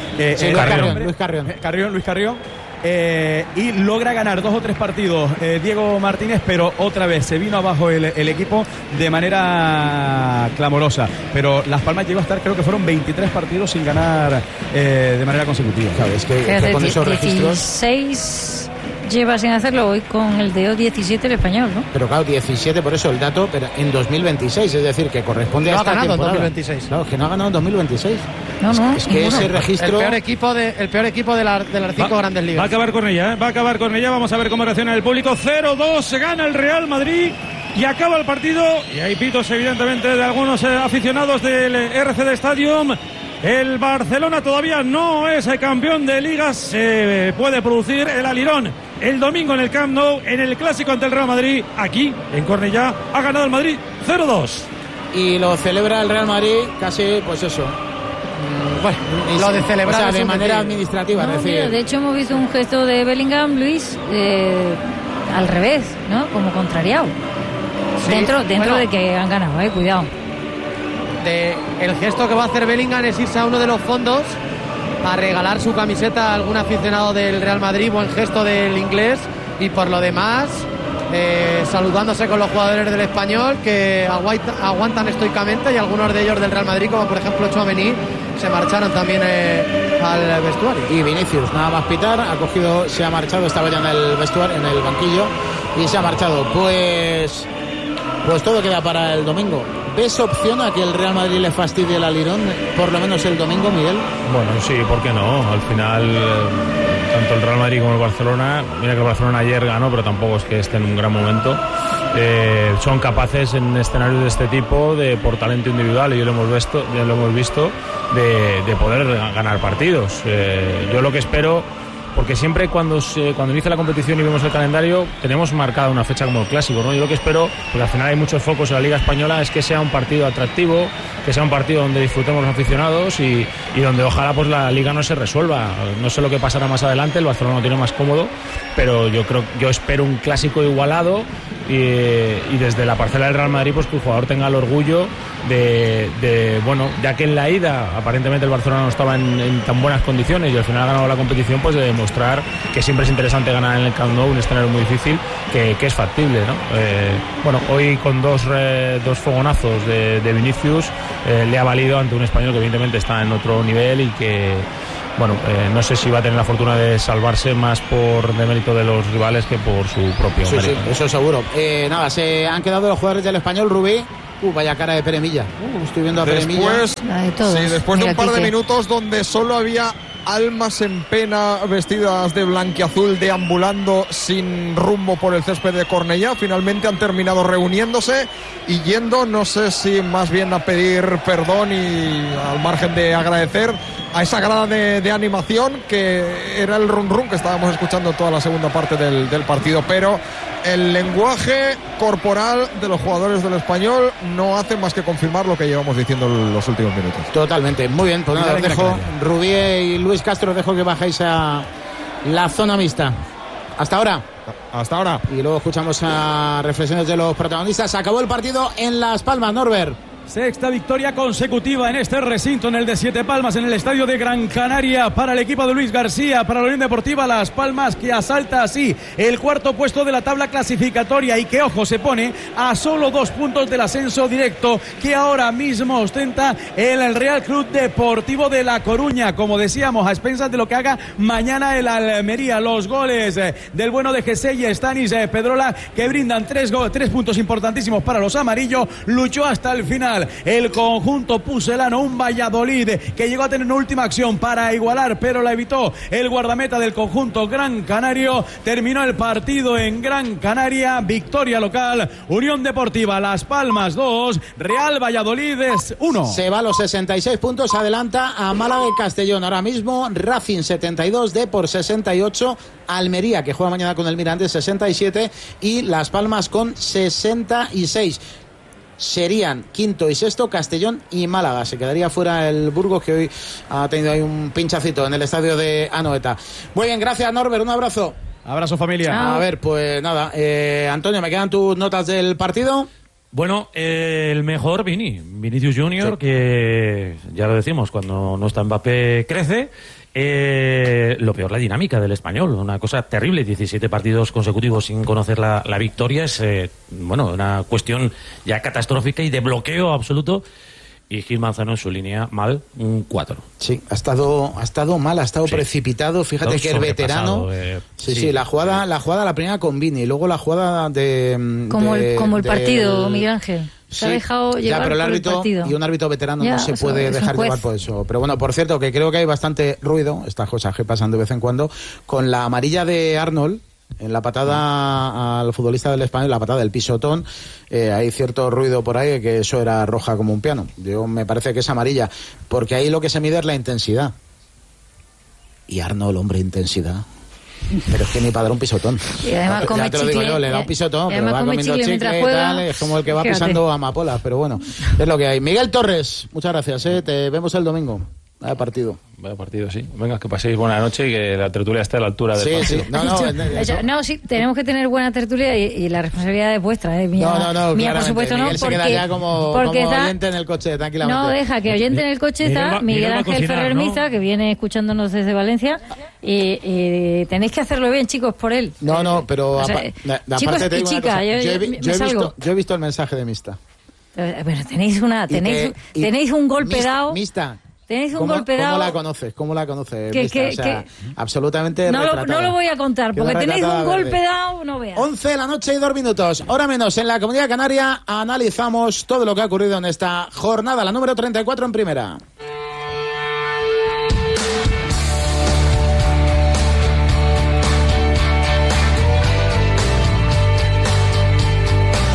Luis Carrión. Y logra ganar 2 o 3 partidos Diego Martínez, pero otra vez se vino abajo el equipo de manera clamorosa. Pero Las Palmas llegó a estar, creo que fueron 23 partidos sin ganar de manera consecutiva. ¿Sabes? Que con esos registros 16 lleva sin hacerlo hoy con el de 17 el Español, ¿no? Pero claro, 17, por eso el dato, pero en 2026, es decir, que corresponde a esta temporada. No ha ganado en 2026. Claro, que no ha ganado en 2026. No, es que ese registro... El peor equipo de las 5 grandes ligas. Va a acabar con ella, vamos a ver cómo reacciona el público. 0-2, se gana el Real Madrid y acaba el partido. Y hay pitos, evidentemente, de algunos aficionados del RCD Stadium. El Barcelona todavía no es campeón de ligas. Se puede producir el alirón el domingo en el Camp Nou, en el clásico ante el Real Madrid. Aquí, en Cornellá, ha ganado el Madrid 0-2. Y lo celebra el Real Madrid casi, pues eso. Bueno, lo de celebrar, o sea, de manera administrativa. No, es decir, mira, de hecho hemos visto un gesto de Bellingham, Luis, al revés, ¿no? Como contrariado. Sí, dentro de que han ganado, cuidado. El gesto que va a hacer Bellingham es irse a uno de los fondos a regalar su camiseta a algún aficionado del Real Madrid, buen gesto del inglés, y por lo demás saludándose con los jugadores del Español que aguantan estoicamente, y algunos de ellos del Real Madrid, como por ejemplo Tchouaméni, se marcharon también al vestuario. Y Vinicius, nada más pitar, se ha marchado, estaba ya en el vestuario, en el banquillo, y se ha marchado. Pues todo queda para el domingo. ¿Ves opción a que el Real Madrid le fastidie el alirón, por lo menos el domingo, Miguel? Bueno, sí, ¿por qué no? Al final, tanto el Real Madrid como el Barcelona, mira que el Barcelona ayer ganó, pero tampoco es que esté en un gran momento, son capaces en escenarios de este tipo, por talento individual, y ya lo hemos visto, de poder ganar partidos. Yo lo que espero porque siempre cuando inicia la competición y vemos el calendario tenemos marcada una fecha como el clásico, ¿no? Yo lo que espero, porque al final hay muchos focos en la Liga Española, es que sea un partido atractivo, que sea un partido donde disfrutemos los aficionados y donde ojalá pues la Liga no se resuelva. No sé lo que pasará más adelante, el Barcelona lo tiene más cómodo, pero yo espero un clásico igualado y desde la parcela del Real Madrid pues que el jugador tenga el orgullo de bueno, ya que en la ida aparentemente el Barcelona no estaba en tan buenas condiciones y al final ha ganado la competición, pues de demostrar que siempre es interesante ganar en el Camp Nou, un escenario muy difícil, que es factible, ¿no? Bueno, hoy con dos fogonazos de Vinicius le ha valido ante un español que evidentemente está en otro nivel y que bueno, no sé si va a tener la fortuna de salvarse más por demérito de los rivales que por su propio mérito. Sí, eso seguro. Nada, se han quedado los jugadores del Español. Rubí, vaya cara de Peremilla. Estoy viendo a Peremilla. Después de un par de minutos donde solo había almas en pena vestidas de blanquiazul deambulando sin rumbo por el césped de Cornellá, finalmente han terminado reuniéndose y yendo, no sé si más bien a pedir perdón y al margen de agradecer a esa grada de animación que era el run run que estábamos escuchando toda la segunda parte del partido, pero el lenguaje corporal de los jugadores del Español no hace más que confirmar lo que llevamos diciendo en los últimos minutos. Totalmente, muy bien, pues nada, os dejo, Rubí y Luis Castro, os dejo que bajéis a la zona mixta. Hasta ahora. Hasta ahora. Y luego escuchamos a reflexiones de los protagonistas. Acabó el partido en Las Palmas, Norbert. Sexta victoria consecutiva en este recinto, en el de Siete Palmas, en el estadio de Gran Canaria, para el equipo de Luis García, para la Unión Deportiva Las Palmas, que asalta así el cuarto puesto de la tabla clasificatoria y que, ojo, se pone a solo 2 puntos del ascenso directo que ahora mismo ostenta el Real Club Deportivo de La Coruña, como decíamos, a expensas de lo que haga mañana el Almería. Los goles del bueno de Gesell y Stanis Pedrola, que brindan 3 puntos importantísimos para los amarillos. Luchó hasta el final el conjunto pucelano, un Valladolid que llegó a tener una última acción para igualar, pero la evitó el guardameta del conjunto gran canario. Terminó el partido en Gran Canaria, victoria local, Unión Deportiva Las Palmas 2, Real Valladolid 1. Se va a los 66 puntos, adelanta a Málaga y Castellón. Ahora mismo Racing 72, Depor 68, Almería, que juega mañana con el Mirandés, 67 y Las Palmas con 66. Serían quinto y sexto Castellón y Málaga. Se quedaría fuera el Burgos, que hoy ha tenido ahí un pinchacito en el estadio de Anoeta. Muy bien, gracias Norbert, un abrazo. Abrazo, familia. A ver, pues nada, Antonio, ¿me quedan tus notas del partido? Bueno, el mejor Vinicius Junior, sí, que ya lo decimos, cuando no está Mbappé crece. Lo peor, la dinámica del Español, una cosa terrible, 17 partidos consecutivos sin conocer la victoria, es bueno, una cuestión ya catastrófica y de bloqueo absoluto. Y Gil Manzano en su línea mal, un 4. Sí, ha estado mal, ha estado precipitado. Fíjate que el veterano. Sí, la primera con Vini, luego la jugada como el partido, Miguel Ángel. Se ha dejado llevar pero el árbitro, por el partido. Y un árbitro veterano no se puede dejar llevar por eso. Pero bueno, por cierto, que creo que hay bastante ruido, estas cosas que pasan de vez en cuando, con la amarilla de Arnold. En la patada al futbolista del Español, la patada del pisotón, hay cierto ruido por ahí, que eso era roja como un piano. Me parece que es amarilla, porque ahí lo que se mide es la intensidad. Y Arnold, hombre, intensidad. Pero es que ni para dar un pisotón. Y además ya te lo digo yo, le da un pisotón, pero va comiendo chicle y tal, es como el que va pisando amapolas, pero bueno, es lo que hay. Miguel Torres, muchas gracias, te vemos el domingo. Vaya partido, sí. Venga, que paséis buena noche y que la tertulia esté a la altura del partido. No, sí, tenemos que tener buena tertulia y la responsabilidad es vuestra, mía, por supuesto, no, Miguel se queda ya como oyente en el coche, tranquilamente. No, deja que oyente en el coche está Miguel Ángel Ferrer Miza, que viene escuchándonos desde Valencia, y tenéis que hacerlo bien, chicos, por él. No, pero chicos aparte y chicas, yo he visto el mensaje de Mista. Pero tenéis un golpe dado. Mista. Tenéis un golpe dado. ¿Cómo la conoces? Absolutamente no lo voy a contar, porque tenéis un golpe dado, no veas. 11 de la noche y 2 minutos, hora menos en la Comunidad Canaria. Analizamos todo lo que ha ocurrido en esta jornada, la número 34 en primera.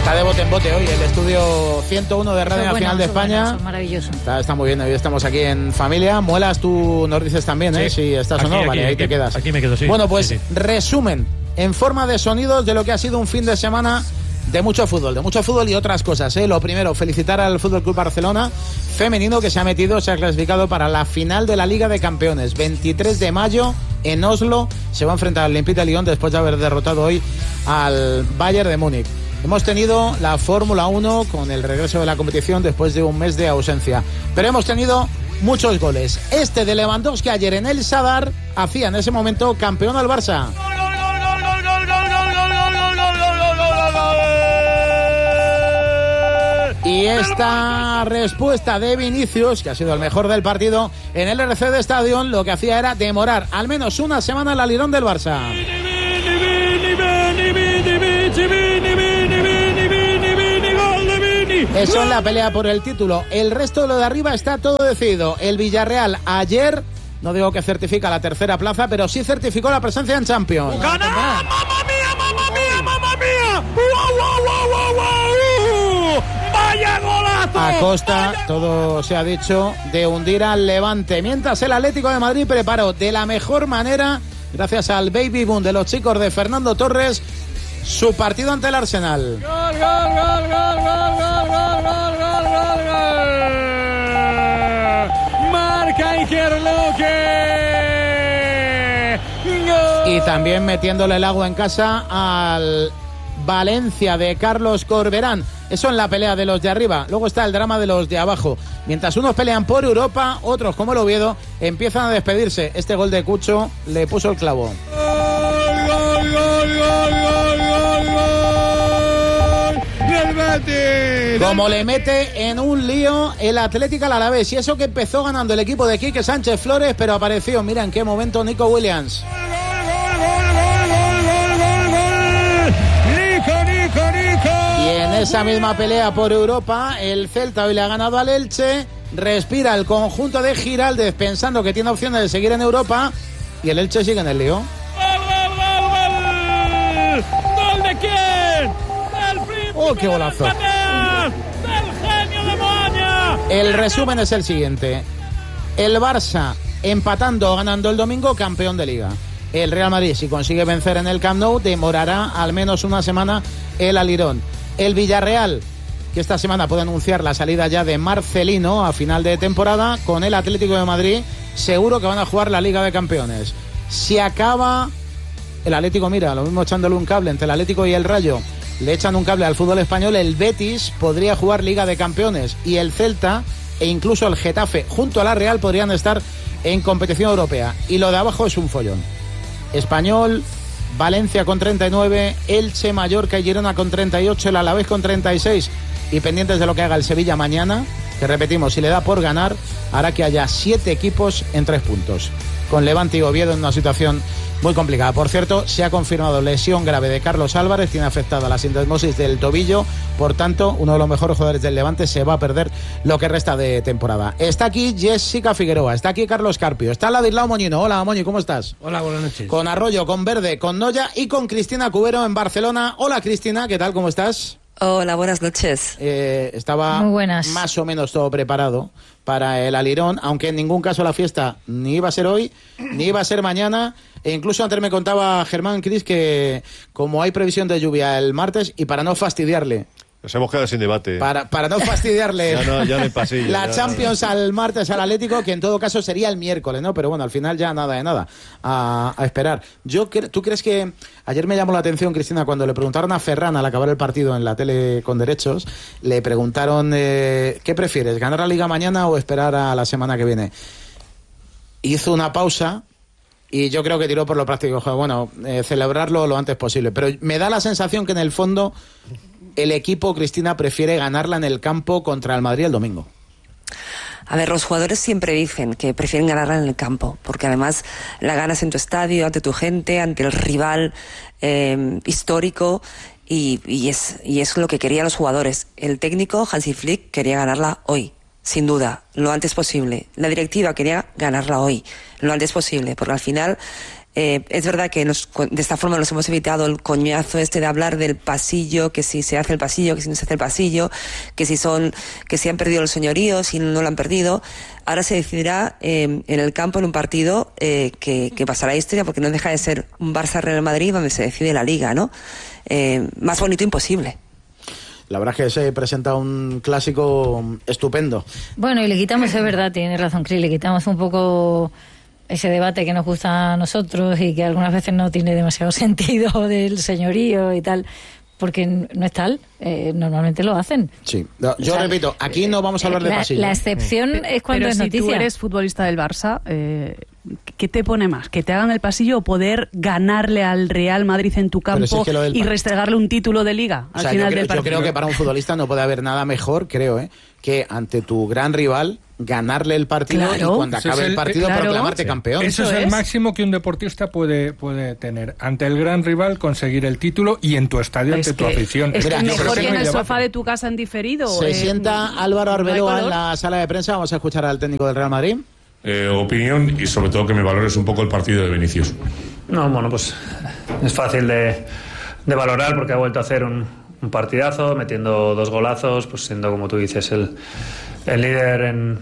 Está de bote en bote hoy el estudio 101 de Radio Nacional de España. Eso, maravilloso. Está muy bien, hoy estamos aquí en familia. Muelas, tú nos dices también, ¿eh? Si estás o no, vale, ahí te quedas. Aquí me quedo, sí. Bueno, pues sí. Resumen en forma de sonidos de lo que ha sido un fin de semana de mucho fútbol y otras cosas, ¿eh? Lo primero, felicitar al Fútbol Club Barcelona femenino que se ha clasificado para la final de la Liga de Campeones. 23 de mayo en Oslo se va a enfrentar al Olympique de Lyon después de haber derrotado hoy al Bayern de Múnich. Hemos tenido la Fórmula 1 con el regreso de la competición después de un mes de ausencia. Pero hemos tenido muchos goles. Este de Lewandowski ayer en el Sadar hacía en ese momento campeón al Barça. Y esta respuesta de Vinicius, que ha sido el mejor del partido en el RC de Stadium, lo que hacía era demorar al menos una semana el alirón del Barça. Eso en la pelea por el título. El resto de lo de arriba está todo decidido. El Villarreal ayer, no digo que certifica la tercera plaza, pero sí certificó la presencia en Champions. ¡Gana! ¡Mamma mía, mamma mía, mamma mía! ¡Wow! ¡Vaya golazo! A costa, todo se ha dicho, de hundir al Levante. Mientras el Atlético de Madrid preparó de la mejor manera, gracias al baby boom de los chicos de Fernando Torres, su partido ante el Arsenal. ¡Gol, gol, gol, gol, gol, gol, gol, gol, gol, gol, gol! ¡Marca Iker Luque! ¡Gol! Y también metiéndole el agua en casa al Valencia de Carlos Corberán. Eso en la pelea de los de arriba. Luego está el drama de los de abajo. Mientras unos pelean por Europa, otros, como el Oviedo, empiezan a despedirse. Este gol de Cucho le puso el clavo. ¡Gol, gol, gol, gol, gol, gol! ¡Del Betis! Como le mete en un lío el Atlético al Alavés. Y eso que empezó ganando el equipo de Quique Sánchez Flores, pero apareció, mira en qué momento, Nico Williams. Y en esa misma pelea por Europa, el Celta hoy le ha ganado al Elche. Respira el conjunto de Giraldez pensando que tiene opciones de seguir en Europa. Y el Elche sigue en el lío. ¡Gol de quién! ¡Del príncipe! ¡Oh, qué golazo! ¡Del genio de Moaña! El resumen es el siguiente. El Barça empatando o ganando el domingo, campeón de Liga. El Real Madrid, si consigue vencer en el Camp Nou, demorará al menos una semana el alirón. El Villarreal, que esta semana puede anunciar la salida ya de Marcelino a final de temporada, con el Atlético de Madrid, seguro que van a jugar la Liga de Campeones. Si acaba el Atlético, mira, lo mismo echándole un cable entre el Atlético y el Rayo, le echan un cable al fútbol español, el Betis podría jugar Liga de Campeones y el Celta e incluso el Getafe junto a la Real podrían estar en competición europea. Y lo de abajo es un follón. Español, Valencia con 39, Elche, Mallorca y Girona con 38, el Alavés con 36 y pendientes de lo que haga el Sevilla mañana, que repetimos, si le da por ganar, hará que haya 7 equipos en 3 puntos, con Levante y Oviedo en una situación muy complicada. Por cierto, se ha confirmado lesión grave de Carlos Álvarez, tiene afectada la sindesmosis del tobillo, por tanto, uno de los mejores jugadores del Levante se va a perder lo que resta de temporada. Está aquí Jessica Figueroa, está aquí Carlos Carpio, está Ladislao Moñino. Hola, Moñi, ¿cómo estás? Hola, buenas noches. Con Arroyo, con Verde, con Noya y con Cristina Cubero en Barcelona. Hola, Cristina, ¿qué tal? ¿Cómo estás? Hola, buenas noches. Estaba más o menos todo preparado para el alirón, aunque en ningún caso la fiesta ni iba a ser hoy, ni iba a ser mañana. E incluso antes me contaba Germán Cris que como hay previsión de lluvia el martes, y para no fastidiarle, nos hemos quedado sin debate. Para no fastidiarle ya no hay pasillo, la Champions al martes al Atlético, que en todo caso sería el miércoles, ¿no? Pero bueno, al final ya nada de nada. A esperar. ¿Tú crees que...? Ayer me llamó la atención, Cristina, cuando le preguntaron a Ferran al acabar el partido en la tele con derechos, le preguntaron ¿qué prefieres? ¿Ganar la Liga mañana o esperar a la semana que viene? Hizo una pausa y yo creo que tiró por lo práctico. Bueno, celebrarlo lo antes posible. Pero me da la sensación que en el fondo el equipo, Cristina, prefiere ganarla en el campo contra el Madrid el domingo. A ver, los jugadores siempre dicen que prefieren ganarla en el campo, porque además la ganas en tu estadio, ante tu gente, ante el rival histórico, y es lo que querían los jugadores. El técnico, Hansi Flick, quería ganarla hoy, sin duda, lo antes posible. La directiva quería ganarla hoy, lo antes posible, porque al final Es verdad que de esta forma nos hemos evitado el coñazo de hablar del pasillo, que si se hace el pasillo, que si no se hace el pasillo, que si han perdido los señoríos, si no lo han perdido. Ahora se decidirá en el campo, en un partido que pasará a la historia, porque no deja de ser un Barça-Real Madrid donde se decide la Liga, ¿no? Más bonito imposible. La verdad es que se presenta un clásico estupendo. Bueno, y le quitamos, es verdad, tiene razón Cris, le quitamos un poco ese debate que nos gusta a nosotros y que algunas veces no tiene demasiado sentido del señorío y tal, porque no es tal, normalmente lo hacen. Sí, yo repito, aquí no vamos a hablar de pasillo. La excepción es cuando pero es noticia. Si tú eres futbolista del Barça, ¿qué te pone más? ¿Que te hagan el pasillo o poder ganarle al Real Madrid en tu campo y restregarle un título de Liga al final del partido? Yo creo que para un futbolista no puede haber nada mejor, que ante tu gran rival ganarle el partido y cuando acabe el partido proclamarte campeón. Eso es el máximo que un deportista puede tener. Ante el gran rival conseguir el título y en tu estadio ante tu afición. Es que mejor que en el sofá de tu casa en diferido. Se sienta Álvaro Arbeloa en la sala de prensa. Vamos a escuchar al técnico del Real Madrid. Opinión y sobre todo que me valores un poco el partido de Vinicius. No, bueno, pues es fácil de valorar porque ha vuelto a hacer un partidazo, metiendo 2 golazos, pues siendo, como tú dices, el líder en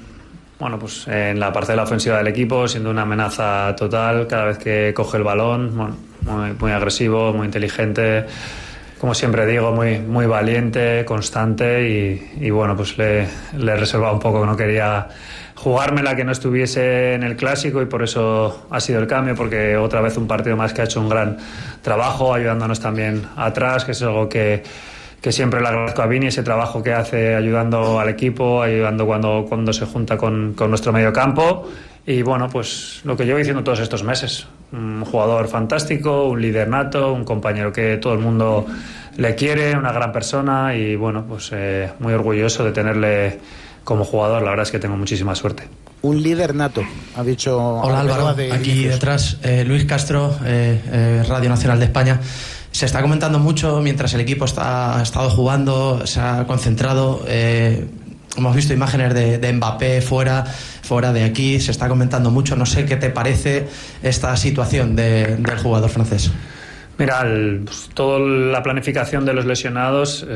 la parcela ofensiva del equipo, siendo una amenaza total cada vez que coge el balón, muy agresivo, muy inteligente, como siempre digo, muy valiente, constante y bueno, pues le he reservado un poco, que no quería jugármela que no estuviese en el clásico y por eso ha sido el cambio, porque otra vez un partido más que ha hecho un gran trabajo, ayudándonos también atrás, que es algo que siempre le agradezco a Vini, ese trabajo que hace ayudando al equipo, ayudando cuando se junta con nuestro medio campo. Y bueno, pues lo que llevo diciendo todos estos meses, un jugador fantástico, un líder nato, un compañero que todo el mundo le quiere, una gran persona y bueno, pues muy orgulloso de tenerle como jugador. La verdad es que tengo muchísima suerte. Un líder nato, ha dicho. Hola Álvaro, aquí detrás Luis Castro, Radio Nacional de España. Se está comentando mucho mientras el equipo ha estado jugando, se ha concentrado. Hemos visto imágenes de Mbappé fuera de aquí, se está comentando mucho. No sé qué te parece esta situación del jugador francés. Mira, toda la planificación de los lesionados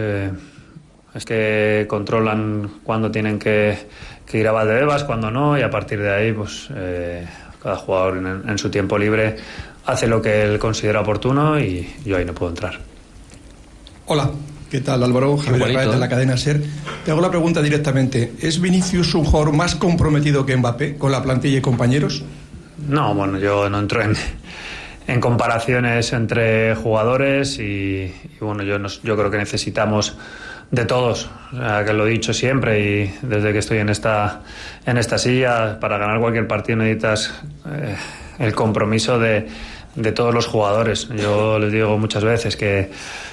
es que controlan cuándo tienen que ir a Valdebebas, cuándo no, y a partir de ahí, pues cada jugador en su tiempo libre hace lo que él considera oportuno y yo ahí no puedo entrar. Hola, ¿qué tal Álvaro? Javier Hernández de la cadena SER. Te hago la pregunta directamente. ¿Es Vinicius un jugador más comprometido que Mbappé con la plantilla y compañeros? No, bueno, yo no entro en comparaciones entre jugadores y bueno, yo creo que necesitamos de todos, o sea, que lo he dicho siempre y desde que estoy en esta silla, para ganar cualquier partido necesitas el compromiso de todos los jugadores. Yo les digo muchas veces que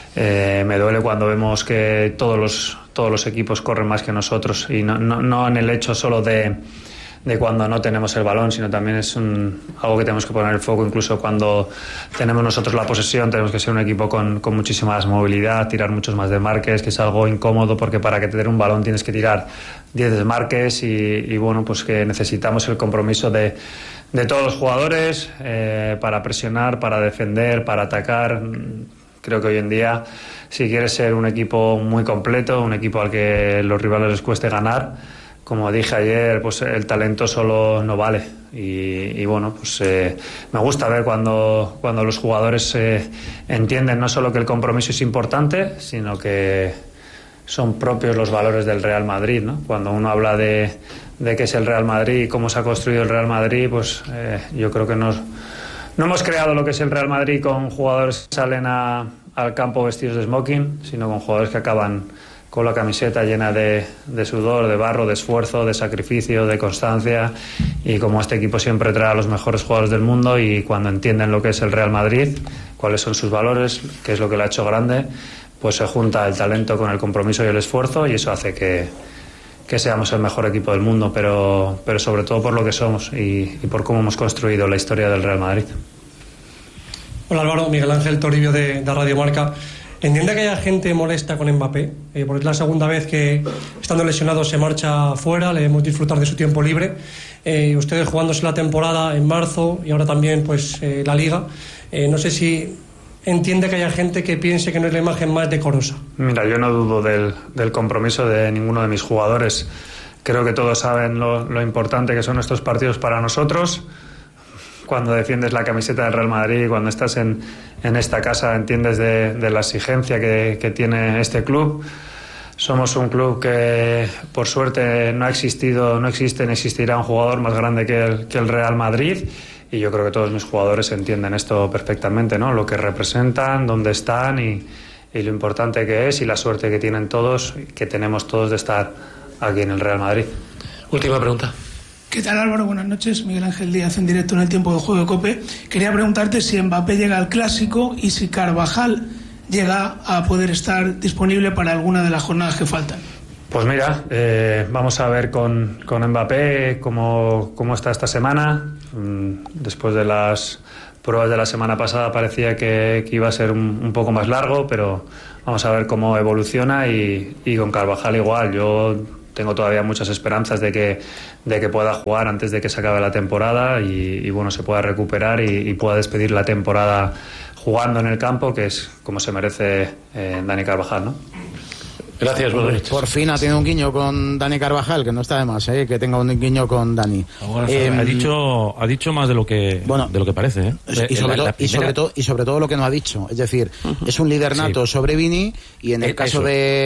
me duele cuando vemos que todos los equipos corren más que nosotros y no en el hecho solo de cuando no tenemos el balón, sino también es algo que tenemos que poner el foco. Incluso cuando tenemos nosotros la posesión tenemos que ser un equipo con muchísima más movilidad, tirar muchos más desmarques, que es algo incómodo porque para que te den un balón tienes que tirar 10 desmarques y bueno, pues que necesitamos el compromiso de todos los jugadores para presionar, para defender, para atacar. Creo que hoy en día, si quieres ser un equipo muy completo, un equipo al que los rivales les cueste ganar, como dije ayer, pues el talento solo no vale y bueno, pues me gusta ver cuando los jugadores entienden no solo que el compromiso es importante, sino que son propios los valores del Real Madrid, ¿no? Cuando uno habla de qué es el Real Madrid y cómo se ha construido el Real Madrid, pues yo creo que no hemos creado lo que es el Real Madrid con jugadores que salen al campo vestidos de smoking, sino con jugadores que acaban con la camiseta llena de sudor, de barro, de esfuerzo, de sacrificio, de constancia, y como este equipo siempre trae a los mejores jugadores del mundo y cuando entienden lo que es el Real Madrid, cuáles son sus valores, qué es lo que lo ha hecho grande, pues se junta el talento con el compromiso y el esfuerzo y eso hace que seamos el mejor equipo del mundo, pero sobre todo por lo que somos y por cómo hemos construido la historia del Real Madrid. Hola Álvaro, Miguel Ángel Toribio de Radio Marca. ¿Entiende que haya gente molesta con Mbappé? Porque es la segunda vez que, estando lesionado, se marcha fuera, le debemos disfrutar de su tiempo libre. Ustedes jugándose la temporada en marzo y ahora también pues la Liga. No sé si entiende que haya gente que piense que no es la imagen más decorosa. Mira, yo no dudo del compromiso de ninguno de mis jugadores. Creo que todos saben lo importante que son estos partidos para nosotros. Cuando defiendes la camiseta del Real Madrid, cuando estás en esta casa, entiendes de la exigencia que tiene este club. Somos un club que, por suerte, no existe ni existirá un jugador más grande que el Real Madrid. Y yo creo que todos mis jugadores entienden esto perfectamente, ¿no? Lo que representan, dónde están y lo importante que es y la suerte que tienen todos, que tenemos todos de estar aquí en el Real Madrid. Última pregunta. ¿Qué tal, Álvaro? Buenas noches. Miguel Ángel Díaz en directo en el tiempo de juego de COPE. Quería preguntarte si Mbappé llega al Clásico y si Carvajal llega a poder estar disponible para alguna de las jornadas que faltan. Pues mira, vamos a ver con Mbappé cómo está esta semana. Después de las pruebas de la semana pasada parecía que iba a ser un poco más largo, pero vamos a ver cómo evoluciona y con Carvajal igual. Yo tengo todavía muchas esperanzas de que pueda jugar antes de que se acabe la temporada y bueno, se pueda recuperar y pueda despedir la temporada jugando en el campo, que es como se merece Dani Carvajal, ¿no? Gracias, buenas noches. Por fin ha tenido un guiño con Dani Carvajal, que no está de más, que tenga un guiño con Dani. Ha dicho más de lo que parece. Y sobre todo lo que no ha dicho. Es decir, es un líder nato sobre Vini y en el caso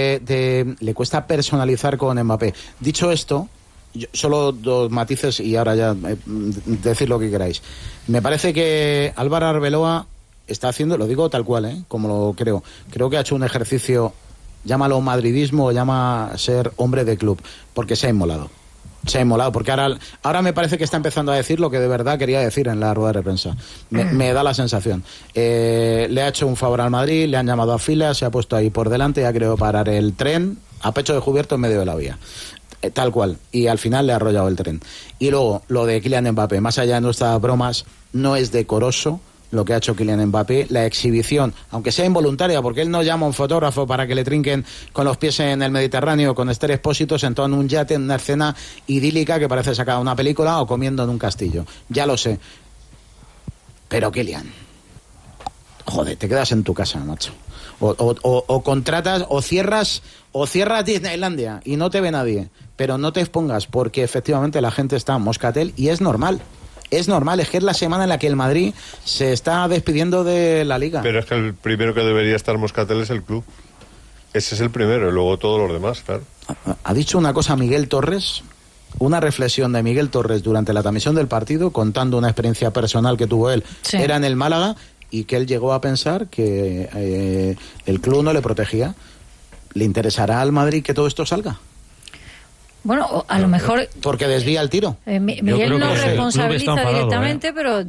de le cuesta personalizar con Mbappé. Dicho esto, solo dos matices y ahora ya decir lo que queráis. Me parece que Álvaro Arbeloa está haciendo, lo digo tal cual, como lo creo. Creo que ha hecho un ejercicio, llámalo madridismo o llama ser hombre de club, porque se ha inmolado. Se ha inmolado, porque ahora me parece que está empezando a decir lo que de verdad quería decir en la rueda de prensa. Me da la sensación. Le ha hecho un favor al Madrid, le han llamado a fila, se ha puesto ahí por delante y ha querido parar el tren a pecho descubierto en medio de la vía. Tal cual. Y al final le ha arrollado el tren. Y luego, lo de Kylian Mbappé, más allá de nuestras bromas, no es decoroso lo que ha hecho Kylian Mbappé, la exhibición, aunque sea involuntaria, porque él no llama a un fotógrafo para que le trinquen con los pies en el Mediterráneo con Esther Expósito sentado en un yate en una escena idílica que parece sacada de una película o comiendo en un castillo. Ya lo sé. Pero Kylian, joder, te quedas en tu casa, macho. O contratas, o cierras Disneylandia y no te ve nadie, pero no te expongas, porque efectivamente la gente está moscatel y es normal. Es normal, es que es la semana en la que el Madrid se está despidiendo de la Liga. Pero es que el primero que debería estar moscatel es el club. Ese es el primero y luego todos los demás, claro. Ha dicho una cosa Miguel Torres, una reflexión de Miguel Torres durante la transmisión del partido, contando una experiencia personal que tuvo él. Sí. Era en el Málaga y que él llegó a pensar que el club no le protegía. ¿Le interesará al Madrid que todo esto salga? Bueno, a lo mejor... Porque desvía el tiro. Miguel no responsabiliza directamente, pero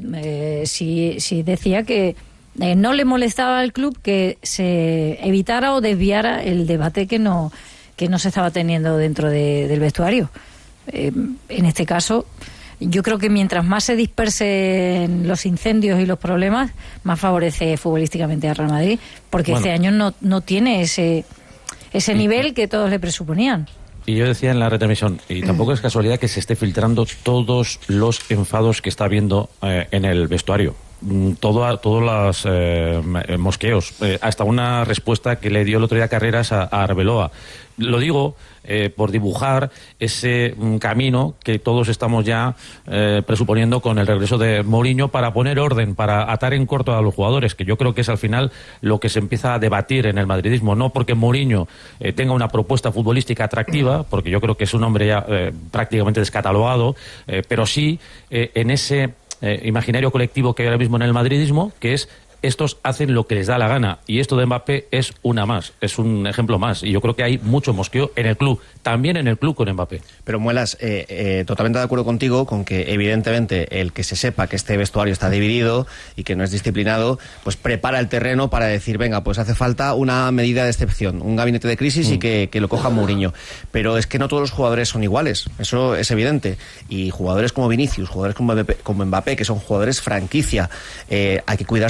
sí decía que no le molestaba al club que se evitara o desviara el debate que no se estaba teniendo dentro del vestuario. En este caso, yo creo que mientras más se dispersen los incendios y los problemas, más favorece futbolísticamente a Real Madrid, porque este año no tiene ese nivel que todos le presuponían. Y yo decía en la retransmisión, y tampoco es casualidad que se esté filtrando todos los enfados que está habiendo en el vestuario. Todos los mosqueos, hasta una respuesta que le dio el otro día Carreras a Arbeloa. Lo digo por dibujar ese camino que todos estamos ya presuponiendo con el regreso de Mourinho, para poner orden, para atar en corto a los jugadores, que yo creo que es al final lo que se empieza a debatir en el madridismo. No porque Mourinho tenga una propuesta futbolística atractiva, porque yo creo que es un hombre ya prácticamente descatalogado, pero sí en ese imaginario colectivo que hay ahora mismo en el madridismo, que es: estos hacen lo que les da la gana, y esto de Mbappé es una más, es un ejemplo más, y yo creo que hay mucho mosqueo en el club, también en el club con Mbappé. Pero Muelas, totalmente de acuerdo contigo con que evidentemente el que se sepa que este vestuario está dividido y que no es disciplinado, pues prepara el terreno para decir, venga, pues hace falta una medida de excepción, un gabinete de crisis y que lo coja Mourinho. Pero es que no todos los jugadores son iguales, eso es evidente, y jugadores como Vinicius, jugadores como Mbappé, que son jugadores franquicia, hay que cuidar su imagen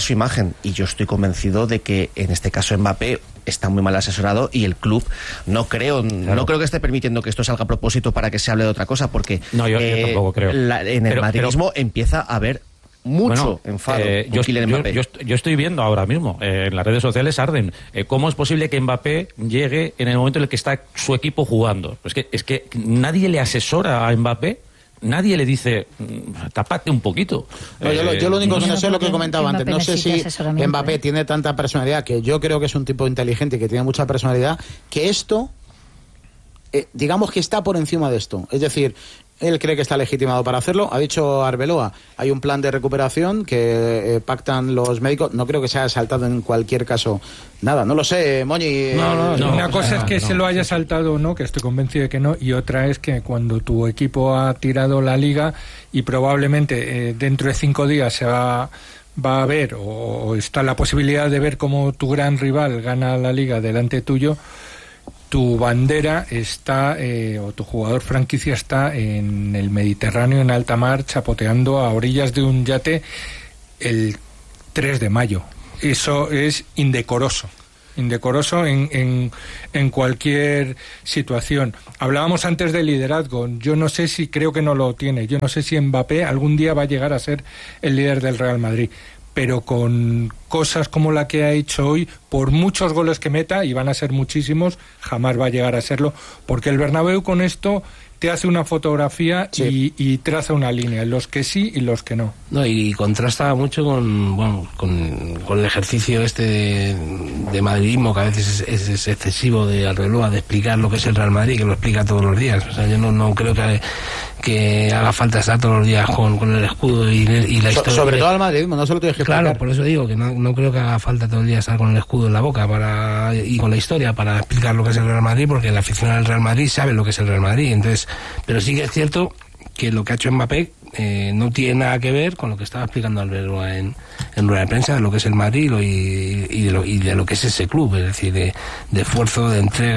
margen. Y yo estoy convencido de que en este caso Mbappé está muy mal asesorado y el club no creo que esté permitiendo que esto salga a propósito para que se hable de otra cosa, porque yo tampoco creo. En el madridismo empieza a haber mucho enfado con Kylian Mbappé. Yo estoy viendo ahora mismo, en las redes sociales arden, cómo es posible que Mbappé llegue en el momento en el que está su equipo jugando. Es que nadie le asesora a Mbappé. Nadie le dice, tapate un poquito. No, yo lo único que no sé es lo que comentaba antes. No sé si Mbappé tiene tanta personalidad, que yo creo que es un tipo inteligente y que tiene mucha personalidad, que esto, digamos que está por encima de esto. Es decir, él cree que está legitimado para hacerlo. Ha dicho Arbeloa, hay un plan de recuperación que pactan los médicos. No creo que se haya saltado en cualquier caso nada. No lo sé, Moñi. Una cosa es que se lo haya saltado o no, que estoy convencido de que no, y otra es que cuando tu equipo ha tirado la liga y probablemente dentro de 5 días se va a ver, o está la posibilidad de ver cómo tu gran rival gana la liga delante tuyo, tu bandera está, o tu jugador franquicia está en el Mediterráneo, en alta mar, chapoteando a orillas de un yate el 3 de mayo. Eso es indecoroso en cualquier situación. Hablábamos antes de liderazgo. Yo no sé si, creo que no lo tiene. Yo no sé si Mbappé algún día va a llegar a ser el líder del Real Madrid. Pero con cosas como la que ha hecho hoy, por muchos goles que meta, y van a ser muchísimos, jamás va a llegar a serlo, porque el Bernabéu con esto te hace una fotografía y traza una línea, los que sí y los que no. No, y contrasta mucho con el ejercicio de madridismo, que a veces es excesivo, de Arbeloa, de explicar lo que es el Real Madrid, que lo explica todos los días. O sea, yo no creo que haga falta estar todos los días con el escudo y la historia. Sobre todo al madridismo, no se lo tienes que explicar. Claro, por eso digo que no creo que haga falta todo el día estar con el escudo en la boca y con la historia para explicar lo que es el Real Madrid, porque el aficionado del Real Madrid sabe lo que es el Real Madrid. Entonces, pero sí que es cierto que lo que ha hecho Mbappé no tiene nada que ver con lo que estaba explicando Arbeloa en rueda de prensa, de lo que es el Madrid y de lo que es ese club, es decir, de esfuerzo, de entrega.